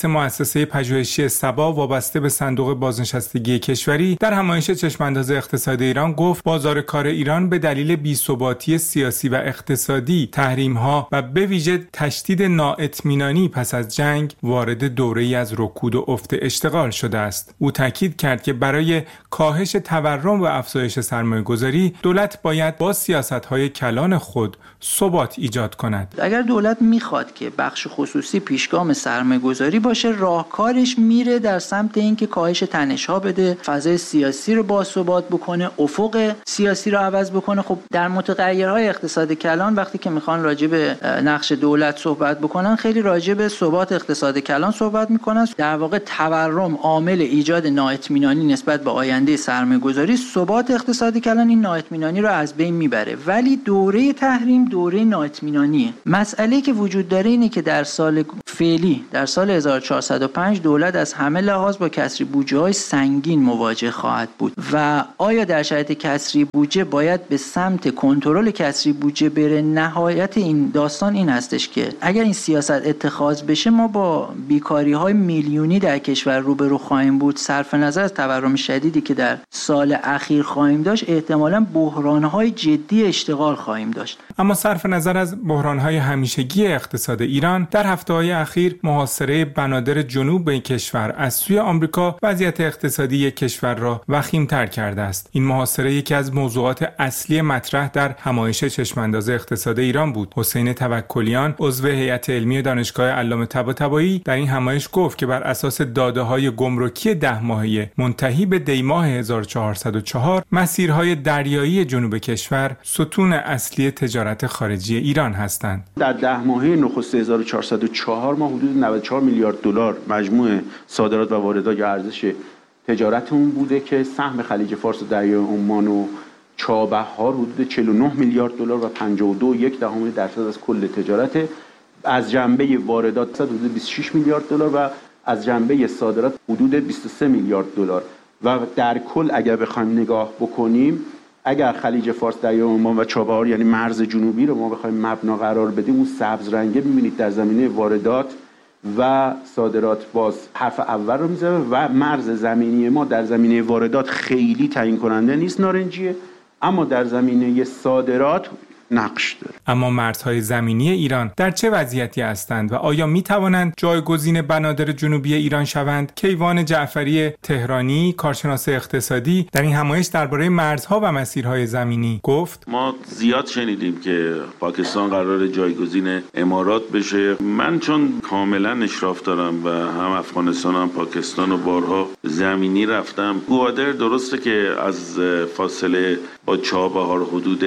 رئیس مؤسسه پژوهشی سبا وابسته به صندوق بازنشستگی کشوری در همایش چشمانداز اقتصاد ایران گفت بازار کار ایران به دلیل بی‌ثباتی سیاسی و اقتصادی، تحریم‌ها و به ویژه تشدید نااطمینانی پس از جنگ وارد دوره‌ای از رکود و افت اشتغال شده است. او تاکید کرد که برای کاهش تورم و افزایش سرمایه‌گذاری دولت باید با سیاست‌های کلان خود ثبات ایجاد کند. اگر دولت میخواد که بخش خصوصی پیشگام سرمایه‌گذاری باشه، راهکارش میره در سمت اینکه کاهش تنش‌ها بده، فضای سیاسی رو باثبات بکنه، افق سیاسی رو عوض بکنه. خب در متغیرهای اقتصاد کلان وقتی که میخوان راجع به نقش دولت صحبت بکنن، خیلی راجع به ثبات اقتصاد کلان صحبت میکنن. در واقع تورم عامل ایجاد نااطمینانی نسبت به آینده سرمایه‌گذاری، ثبات اقتصاد کلان این نااطمینانی رو از بین میبره. ولی دوره تحریم دوره نااطمینانیه. مسئله که وجود داره اینه که در سال فعلی، در سال 1405 دولت از همه لحاظ با کسری بودجه‌های سنگین مواجه خواهد بود و آیا در شرایط کسری بودجه باید به سمت کنترل کسری بودجه بره؟ نهایت این داستان این هستش که اگر این سیاست اتخاذ بشه ما با بیکاری‌های میلیونی در کشور روبرو خواهیم بود. صرف نظر از تورم شدیدی که در سال اخیر خواهیم داشت، احتمالاً بحران‌های جدی اشتغال خواهیم داشت. اما صرف نظر از بحران‌های همیشگی اقتصاد ایران، در هفته‌های اخیر محاصره بنادر جنوب کشور از سوی آمریکا وضعیت اقتصادی کشور را وخیم‌تر کرده است. این محاصره یکی از موضوعات اصلی مطرح در همایش چشمانداز اقتصاد ایران بود. حسین توکلیان، عضو هیئت علمی دانشگاه علامه طباطبایی، در این همایش گفت که بر اساس داده‌های گمرکی 10 ماهه منتهی به دی‌ماه 1404 مسیرهای دریایی جنوب کشور ستون اصلی تجارت خارجی ایران هستند. در 10 ماهه نخست 1404 ما حدود 94 میلیارد دلار مجموع صادرات و واردات یا ارزش تجارتمون بوده که سهم خلیج فارس و دریای عمان و چابهار حدود 49 میلیارد دلار و 52.1% از کل تجارت. از جنبه واردات حدود 26 میلیارد دلار و از جنبه صادرات حدود 23 میلیارد دلار و در کل اگر بخوایم نگاه بکنیم، اگر خلیج فارس، دریای عمان و چابهار یعنی مرز جنوبی رو ما بخوایم مبنا قرار بدیم، اون سبز رنگه می‌بینید در زمینه واردات و صادرات باز حرف اول رو میزنه و مرز زمینی ما در زمینه واردات خیلی تعیین کننده نیست، نارنجیه، اما در زمینه صادرات نقش داره. اما مرزهای زمینی ایران در چه وضعیتی هستند و آیا می توانند جایگزین بنادر جنوبی ایران شوند؟ کیوان جعفری تهرانی، کارشناس اقتصادی، در این همایش درباره مرزها و مسیرهای زمینی گفت: ما زیاد شنیدیم که پاکستان قرار جایگزین امارات بشه. من چون کاملا اشراف دارم و هم افغانستان هم پاکستان و بارها زمینی رفتم، گوادر درسته که از فاصله با چابهار حدود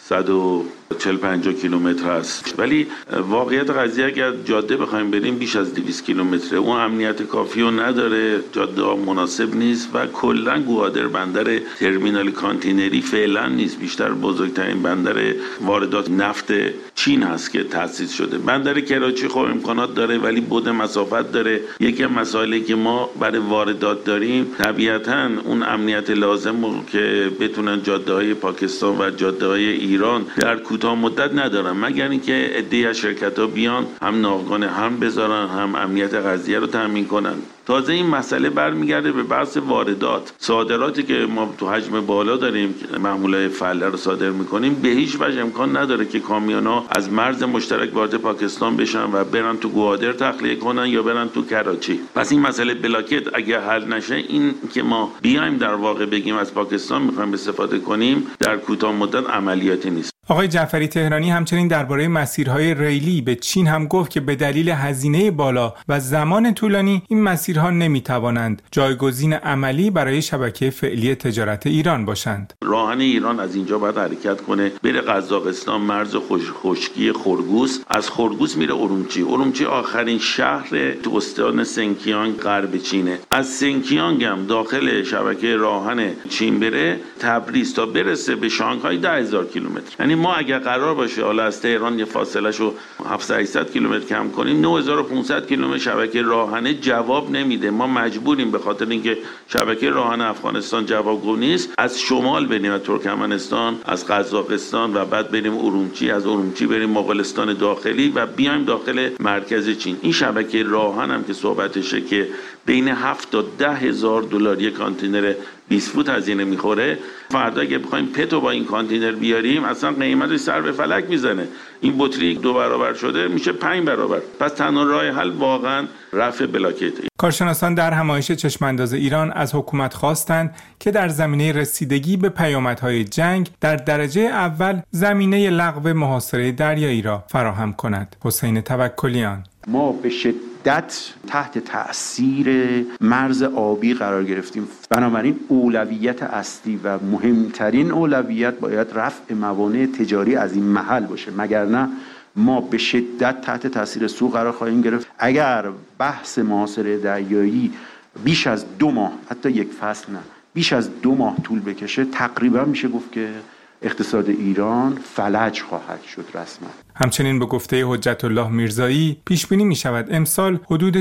140-150 کیلومتر است، ولی واقعیت قضیه اگر جاده بخوایم بریم بیش از 200 کیلومتره. اون امنیت کافی رو نداره، جاده ها مناسب نیست و کلا گوادر بندر ترمینال کانتینری فعلا نیست. بیشتر بزرگترین بندر واردات نفت چین هست که تأسیس شده. بندر کراچی خب امکانات داره ولی بعد مسافت داره. یکی از مسائلی که ما برای واردات داریم طبیعتاً اون امنیت لازم که بتونن جاده‌های پاکستان و جاده‌های ایران در کوتاه مدت ندارن، مگر اینکه عده‌ای از شرکت‌ها بیان هم ناوگان هم بذارن هم امنیت قضیه رو تامین کنن. تازه این مسئله برمیگرده به بحث واردات. صادراتی که ما تو حجم بالا داریم محمولات فعله رو صادر میکنیم، به هیچ وجه امکان نداره که کامیونا از مرز مشترک وارد پاکستان بشن و برن تو گوادر تخلیه کنن یا برن تو کراچی. پس این مسئله بلاکت اگه حل نشه، این که ما بیایم در واقع بگیم از پاکستان میخوایم استفاده کنیم در کوتاه مدت عملیاتی نیست. آقای جعفری تهرانی همچنین درباره مسیرهای ریلی به چین هم گفت که به دلیل هزینه بالا و زمان طولانی این مسیرها نمیتوانند جایگزین عملی برای شبکه فعلی تجارت ایران باشند. راهن ایران از اینجا باید حرکت کنه بره قزاقستان، مرز خشکی خرگوس، از خرگوس میره ارومچی آخرین شهر تو استان سنکیانگ غرب چینه. از سنکیانگ هم داخل شبکه راهن چین بره تبریز تا برسه به شانگهای 10,000 کیلومتر. یعنی یعنی ما اگر قرار باشه حالا از تهران یه فاصله‌شو 700 کیلومتر کم کنیم، 9500 کیلومتر شبکه راهنه جواب نمیده. ما مجبوریم به خاطر اینکه شبکه راهنه افغانستان جوابگو نیست، از شمال بریم از ترکمنستان، از قزاقستان و بعد بریم ارومچی، از ارومچی بریم مغولستان داخلی و بیایم داخل مرکز چین. این شبکه راهن هم که صحبتشه که بین 7 تا 10 هزار دلار یک کانتینر 20 فوت هزینه میخوره. فردا اگه بخوایم پتو با این کانتینر بیاریم اصلا قیمتش سر به فلک میزنه. این بطری 2 برابر شده میشه 5 برابر. پس تنها راه حل واقعا رفع بلاکت. کارشناسان در همایش چشمانداز ایران از حکومت خواستند که در زمینه رسیدگی به پیامدهای جنگ در درجه اول زمینه لغو محاصره دریایی را فراهم کند. حسین توکلیان: ما به شدت تحت تأثیر مرز آبی قرار گرفتیم، بنابراین اولویت اصلی و مهمترین اولویت باید رفع موانع تجاری از این محل باشه، مگر نه ما به شدت تحت تأثیر سوء قرار خواهیم گرفت. اگر بحث محاصره دریایی بیش از 2 ماه، حتی یک فصل نه، بیش از 2 ماه طول بکشه، تقریبا میشه گفت که اقتصاد ایران فلج خواهد شد رسما. همچنین به گفته حجت الله میرزایی پیش بینی می شود امسال حدود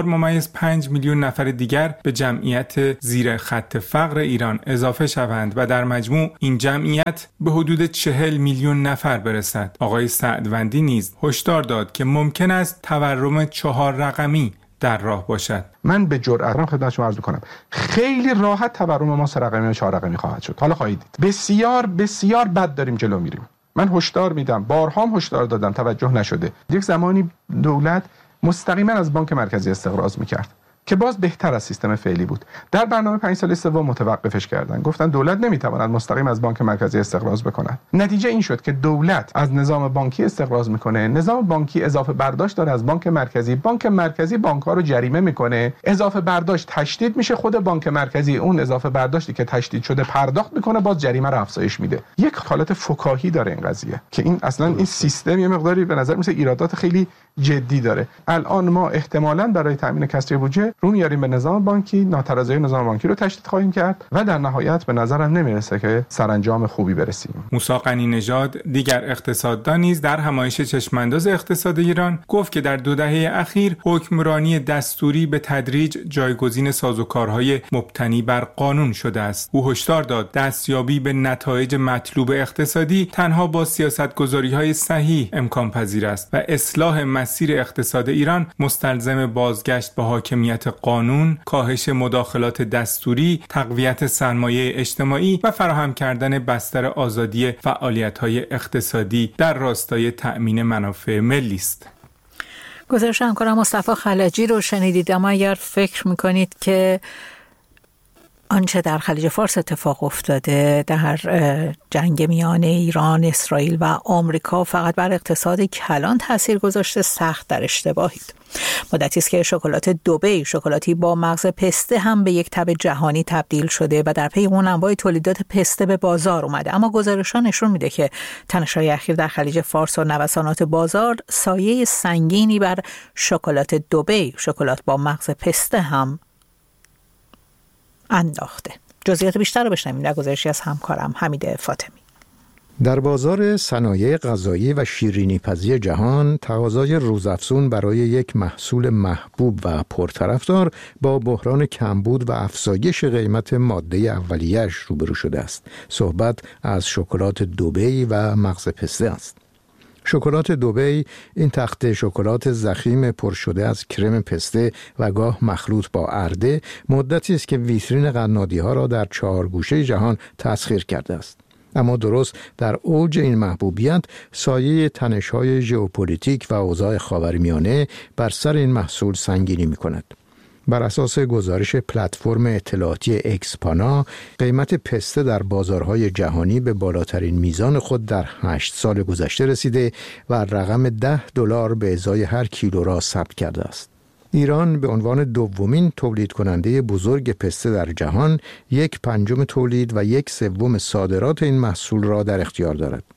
4.5 میلیون نفر دیگر به جمعیت زیر خط فقر ایران اضافه شوند و در مجموع این جمعیت به حدود 40 میلیون نفر برسد. آقای سعدوندی نیز هشدار داد که ممکن است تورم 4 رقمی در راه باشد. من به جرئت خدمت شما عرض می‌کنم خیلی راحت تورم ما 3 رقمی و 4 رقمی خواهد شد. حالا خواهید دید بسیار بسیار بد داریم جلو میریم. من هشدار میدم، بارها هم هشدار دادم، توجه نشده. یک زمانی دولت مستقیما از بانک مرکزی استقراض میکرد که باز بهتر از سیستم فعلی بود. در برنامه 5 سال سوم متوقفش کردن، گفتن دولت نمیتواند مستقیم از بانک مرکزی استقراض بکند. نتیجه این شد که دولت از نظام بانکی استقراض میکنه، نظام بانکی اضافه برداشت داره از بانک مرکزی بانک‌ها رو جریمه میکنه، اضافه برداشت تشدید میشه، خود بانک مرکزی اون اضافه برداشتی که تشدید شده پرداخت میکنه، باز جریمه رو افزایش میده. یک حالت فکاهی داره این قضیه که این اصلا این سیستم یه مقداری به نظر میسه ایرادات خیلی جدی داره. الان ما احتمالاً برای تامین کسری بودجه رو میاریم به نظام بانکی، ناترازی نظام بانکی رو تشدید خواهیم کرد و در نهایت به نظرم نمیرسه که سرانجام خوبی برسیم. موسی غنی نژاد دیگر اقتصاددان نیز در همایش چشمانداز اقتصاد ایران گفت که در 2 دهه اخیر حکمرانی دستوری به تدریج جایگزین سازوکارهای مبتنی بر قانون شده است. او هشدار داد دستیابی به نتایج مطلوب اقتصادی تنها با سیاستگذاری‌های صحیح امکان پذیر است و اصلاح مسیر اقتصاد ایران مستلزم بازگشت به حاکمیت قانون، کاهش مداخلات دستوری، تقویت سرمایه اجتماعی و فراهم کردن بستر آزادی فعالیت‌های اقتصادی در راستای تأمین منافع ملی است. گزارش همکارم مصطفی خلجی رو شنیدید. اما اگر فکر میکنید که آنچه در خلیج فارس اتفاق افتاده در جنگ میان ایران، اسرائیل و آمریکا فقط بر اقتصاد کلان تاثیر گذاشته، سخت در اشتباهید. مدتی است که شکلات دبی، شکلاتی با مغز پسته، هم به یک تب جهانی تبدیل شده و در پی اون انواع تولیدات پسته به بازار اومده. اما گزارش‌ها نشون میده که تنش‌های اخیر در خلیج فارس و نوسانات بازار سایه سنگینی بر شکلات دبی، شکلات با مغز پسته هم انداخته. جزئیات بیشتر رو بشنویم در گزارشی از همکارم حمید فاطمی. در بازار صنایع غذایی و شیرینی‌پزی جهان، تقاضای روزافزون برای یک محصول محبوب و پرطرفدار با بحران کمبود و افزایش قیمت ماده اولیه‌اش روبرو شده است. صحبت از شکلات دبی و مغز پسته است. شکلات دبی، این تخته شکلات ضخیم پر شده از کرم پسته و گاه مخلوط با ارده، مدتی است که ویترین قنادی‌ها را در 4 گوشه جهان تسخیر کرده است. اما درست در اوج این محبوبیت، سایه تنش‌های ژئوپلیتیک و اوضاع خاورمیانه بر سر این محصول سنگینی می‌کند. بر اساس گزارش پلتفرم اطلاعاتی اکسپانا، قیمت پسته در بازارهای جهانی به بالاترین میزان خود در 8 سال گذشته رسیده و رقم $10 به ازای هر کیلو را ثبت کرده است. ایران به عنوان دومین تولید کننده بزرگ پسته در جهان، 1/5 تولید و 1/3 صادرات این محصول را در اختیار دارد.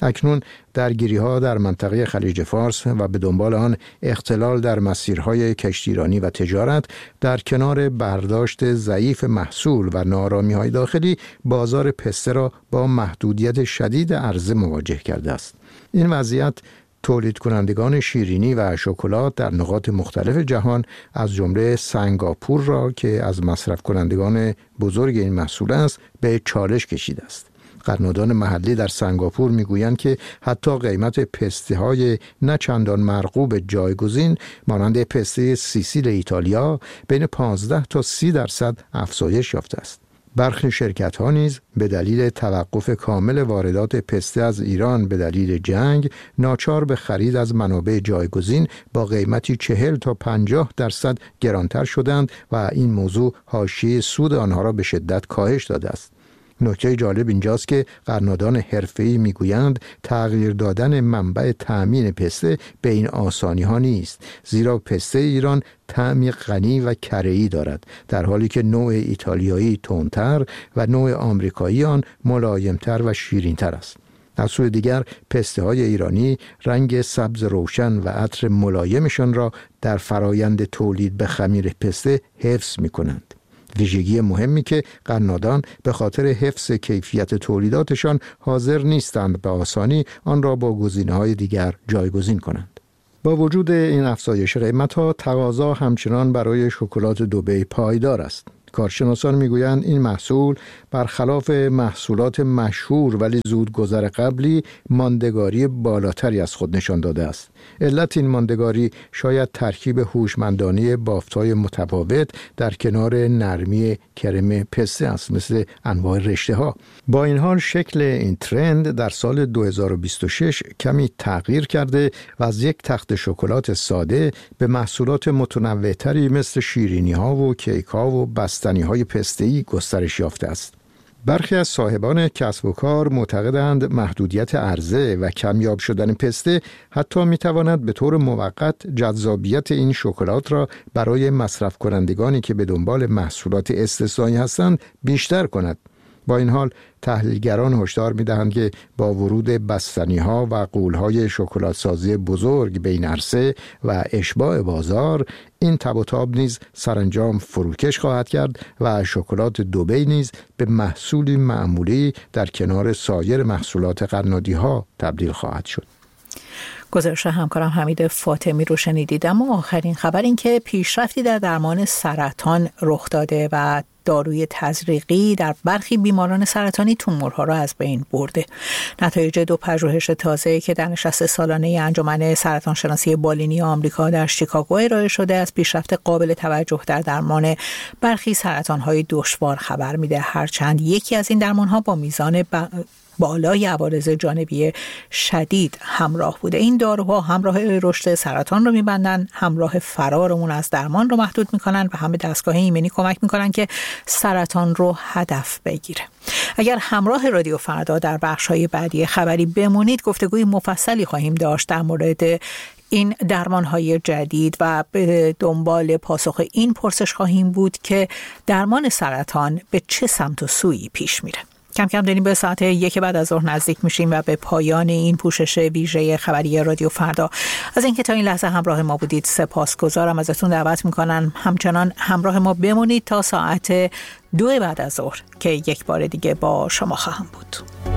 اکنون درگیری‌ها در منطقه خلیج فارس و به دنبال آن اختلال در مسیرهای کشتیرانی و تجارت در کنار برداشت ضعیف محصول و ناآرامی‌های داخلی بازار پسته را با محدودیت شدید عرضه مواجه کرده است. این وضعیت تولید کنندگان شیرینی و شکلات در نقاط مختلف جهان از جمله سنگاپور را که از مصرف کنندگان بزرگ این محصول است به چالش کشیده است. قرنادان محلی در سنگاپور میگویند که حتی قیمت پسته های نه چندان مرغوب جایگزین مانند پسته سیسیل ایتالیا بین 15 تا 30% افزایش یافته است. برخی شرکت‌ها نیز به دلیل توقف کامل واردات پسته از ایران به دلیل جنگ ناچار به خرید از منابع جایگزین با قیمتی 40 تا 50% گرانتر شدند و این موضوع حاشیه سود آنها را به شدت کاهش داده است. نکته جالب اینجاست که قرنادان حرفه‌ای میگویند تغییر دادن منبع تأمین پسته به این آسانی ها نیست، زیرا پسته ایران طعمی غنی و کره‌ای دارد، در حالی که نوع ایتالیایی تندتر و نوع آمریکایی آن ملایمتر و شیرینتر است. از سوی دیگر پسته های ایرانی رنگ سبز روشن و عطر ملایمشان را در فرایند تولید به خمیر پسته حفظ می کنند. ویژگی مهمی که قنادان به خاطر حفظ کیفیت تولیداتشان حاضر نیستند به آسانی آن را با گزینه‌های دیگر جایگزین کنند. با وجود این افزایش قیمت‌ها، تقاضا همچنان برای شکلات دبی پایدار است. کارشناسان میگویند این محصول برخلاف محصولات مشهور ولی زودگذر قبلی ماندگاری بالاتری از خود نشان داده است. علت این ماندگاری شاید ترکیب هوشمندانه بافت‌های متفاوت در کنار نرمی کرم پسته است، مثل انواع رشته‌ها. با این حال شکل این ترند در سال 2026 کمی تغییر کرده و از یک تخت شکلات ساده به محصولات متنوع‌تری مثل شیرینی‌ها و کیک‌ها و بستنی‌های پسته‌ای گسترش یافته است. برخی از صاحبان کسب و کار معتقدند محدودیت عرضه و کمیاب شدن پسته حتی می‌تواند به طور موقت جذابیت این شکلات را برای مصرف کنندگانی که به دنبال محصولات استثنایی هستند بیشتر کند. با این حال تحلیلگران هشدار می‌دهند که با ورود بستنی‌ها و غول‌های شکلات‌سازی بزرگ به این عرصه و اشباع بازار، این تب و تاب نیز سرانجام فروکش خواهد کرد و شکلات دبی نیز به محصولی معمولی در کنار سایر محصولات قنادی‌ها تبدیل خواهد شد. گزارش همکارم حمید فاطمی رو شنیدید. اما آخرین خبر این که پیشرفتی در درمان سرطان رخ داده و داروی تزریقی در برخی بیماران سرطانی تومورها را از بین برده. نتایج دو پژوهش تازه که در نشست سالانه انجمن سرطان شناسی بالینی آمریکا در شیکاگو ارائه شده از پیشرفت قابل توجه در درمان برخی سرطان‌های دشوار خبر میده، هرچند یکی از این درمان‌ها با میزان بالای عوارض جانبی شدید همراه بوده. این داروها همراه رشد سرطان رو میبندن، همراه فرارمون از درمان رو محدود میکنن و هم به دستگاه ایمنی کمک میکنن که سرطان رو هدف بگیره. اگر همراه رادیو فردا در بخش‌های بعدی خبری بمونید، گفتگوی مفصلی خواهیم داشت در مورد این درمان‌های جدید و به دنبال پاسخ این پرسش خواهیم بود که درمان سرطان به چه سمت و سویی پیش میره. کم کم داریم به ساعت 1 بعد از ظهر نزدیک میشیم و به پایان این پوشش ویژه خبری رادیو فردا. از اینکه تا این لحظه همراه ما بودید سپاسگزارم. ازتون دعوت میکنم همچنان همراه ما بمونید تا ساعت 2 بعد از ظهر که یک بار دیگه با شما خواهم بود.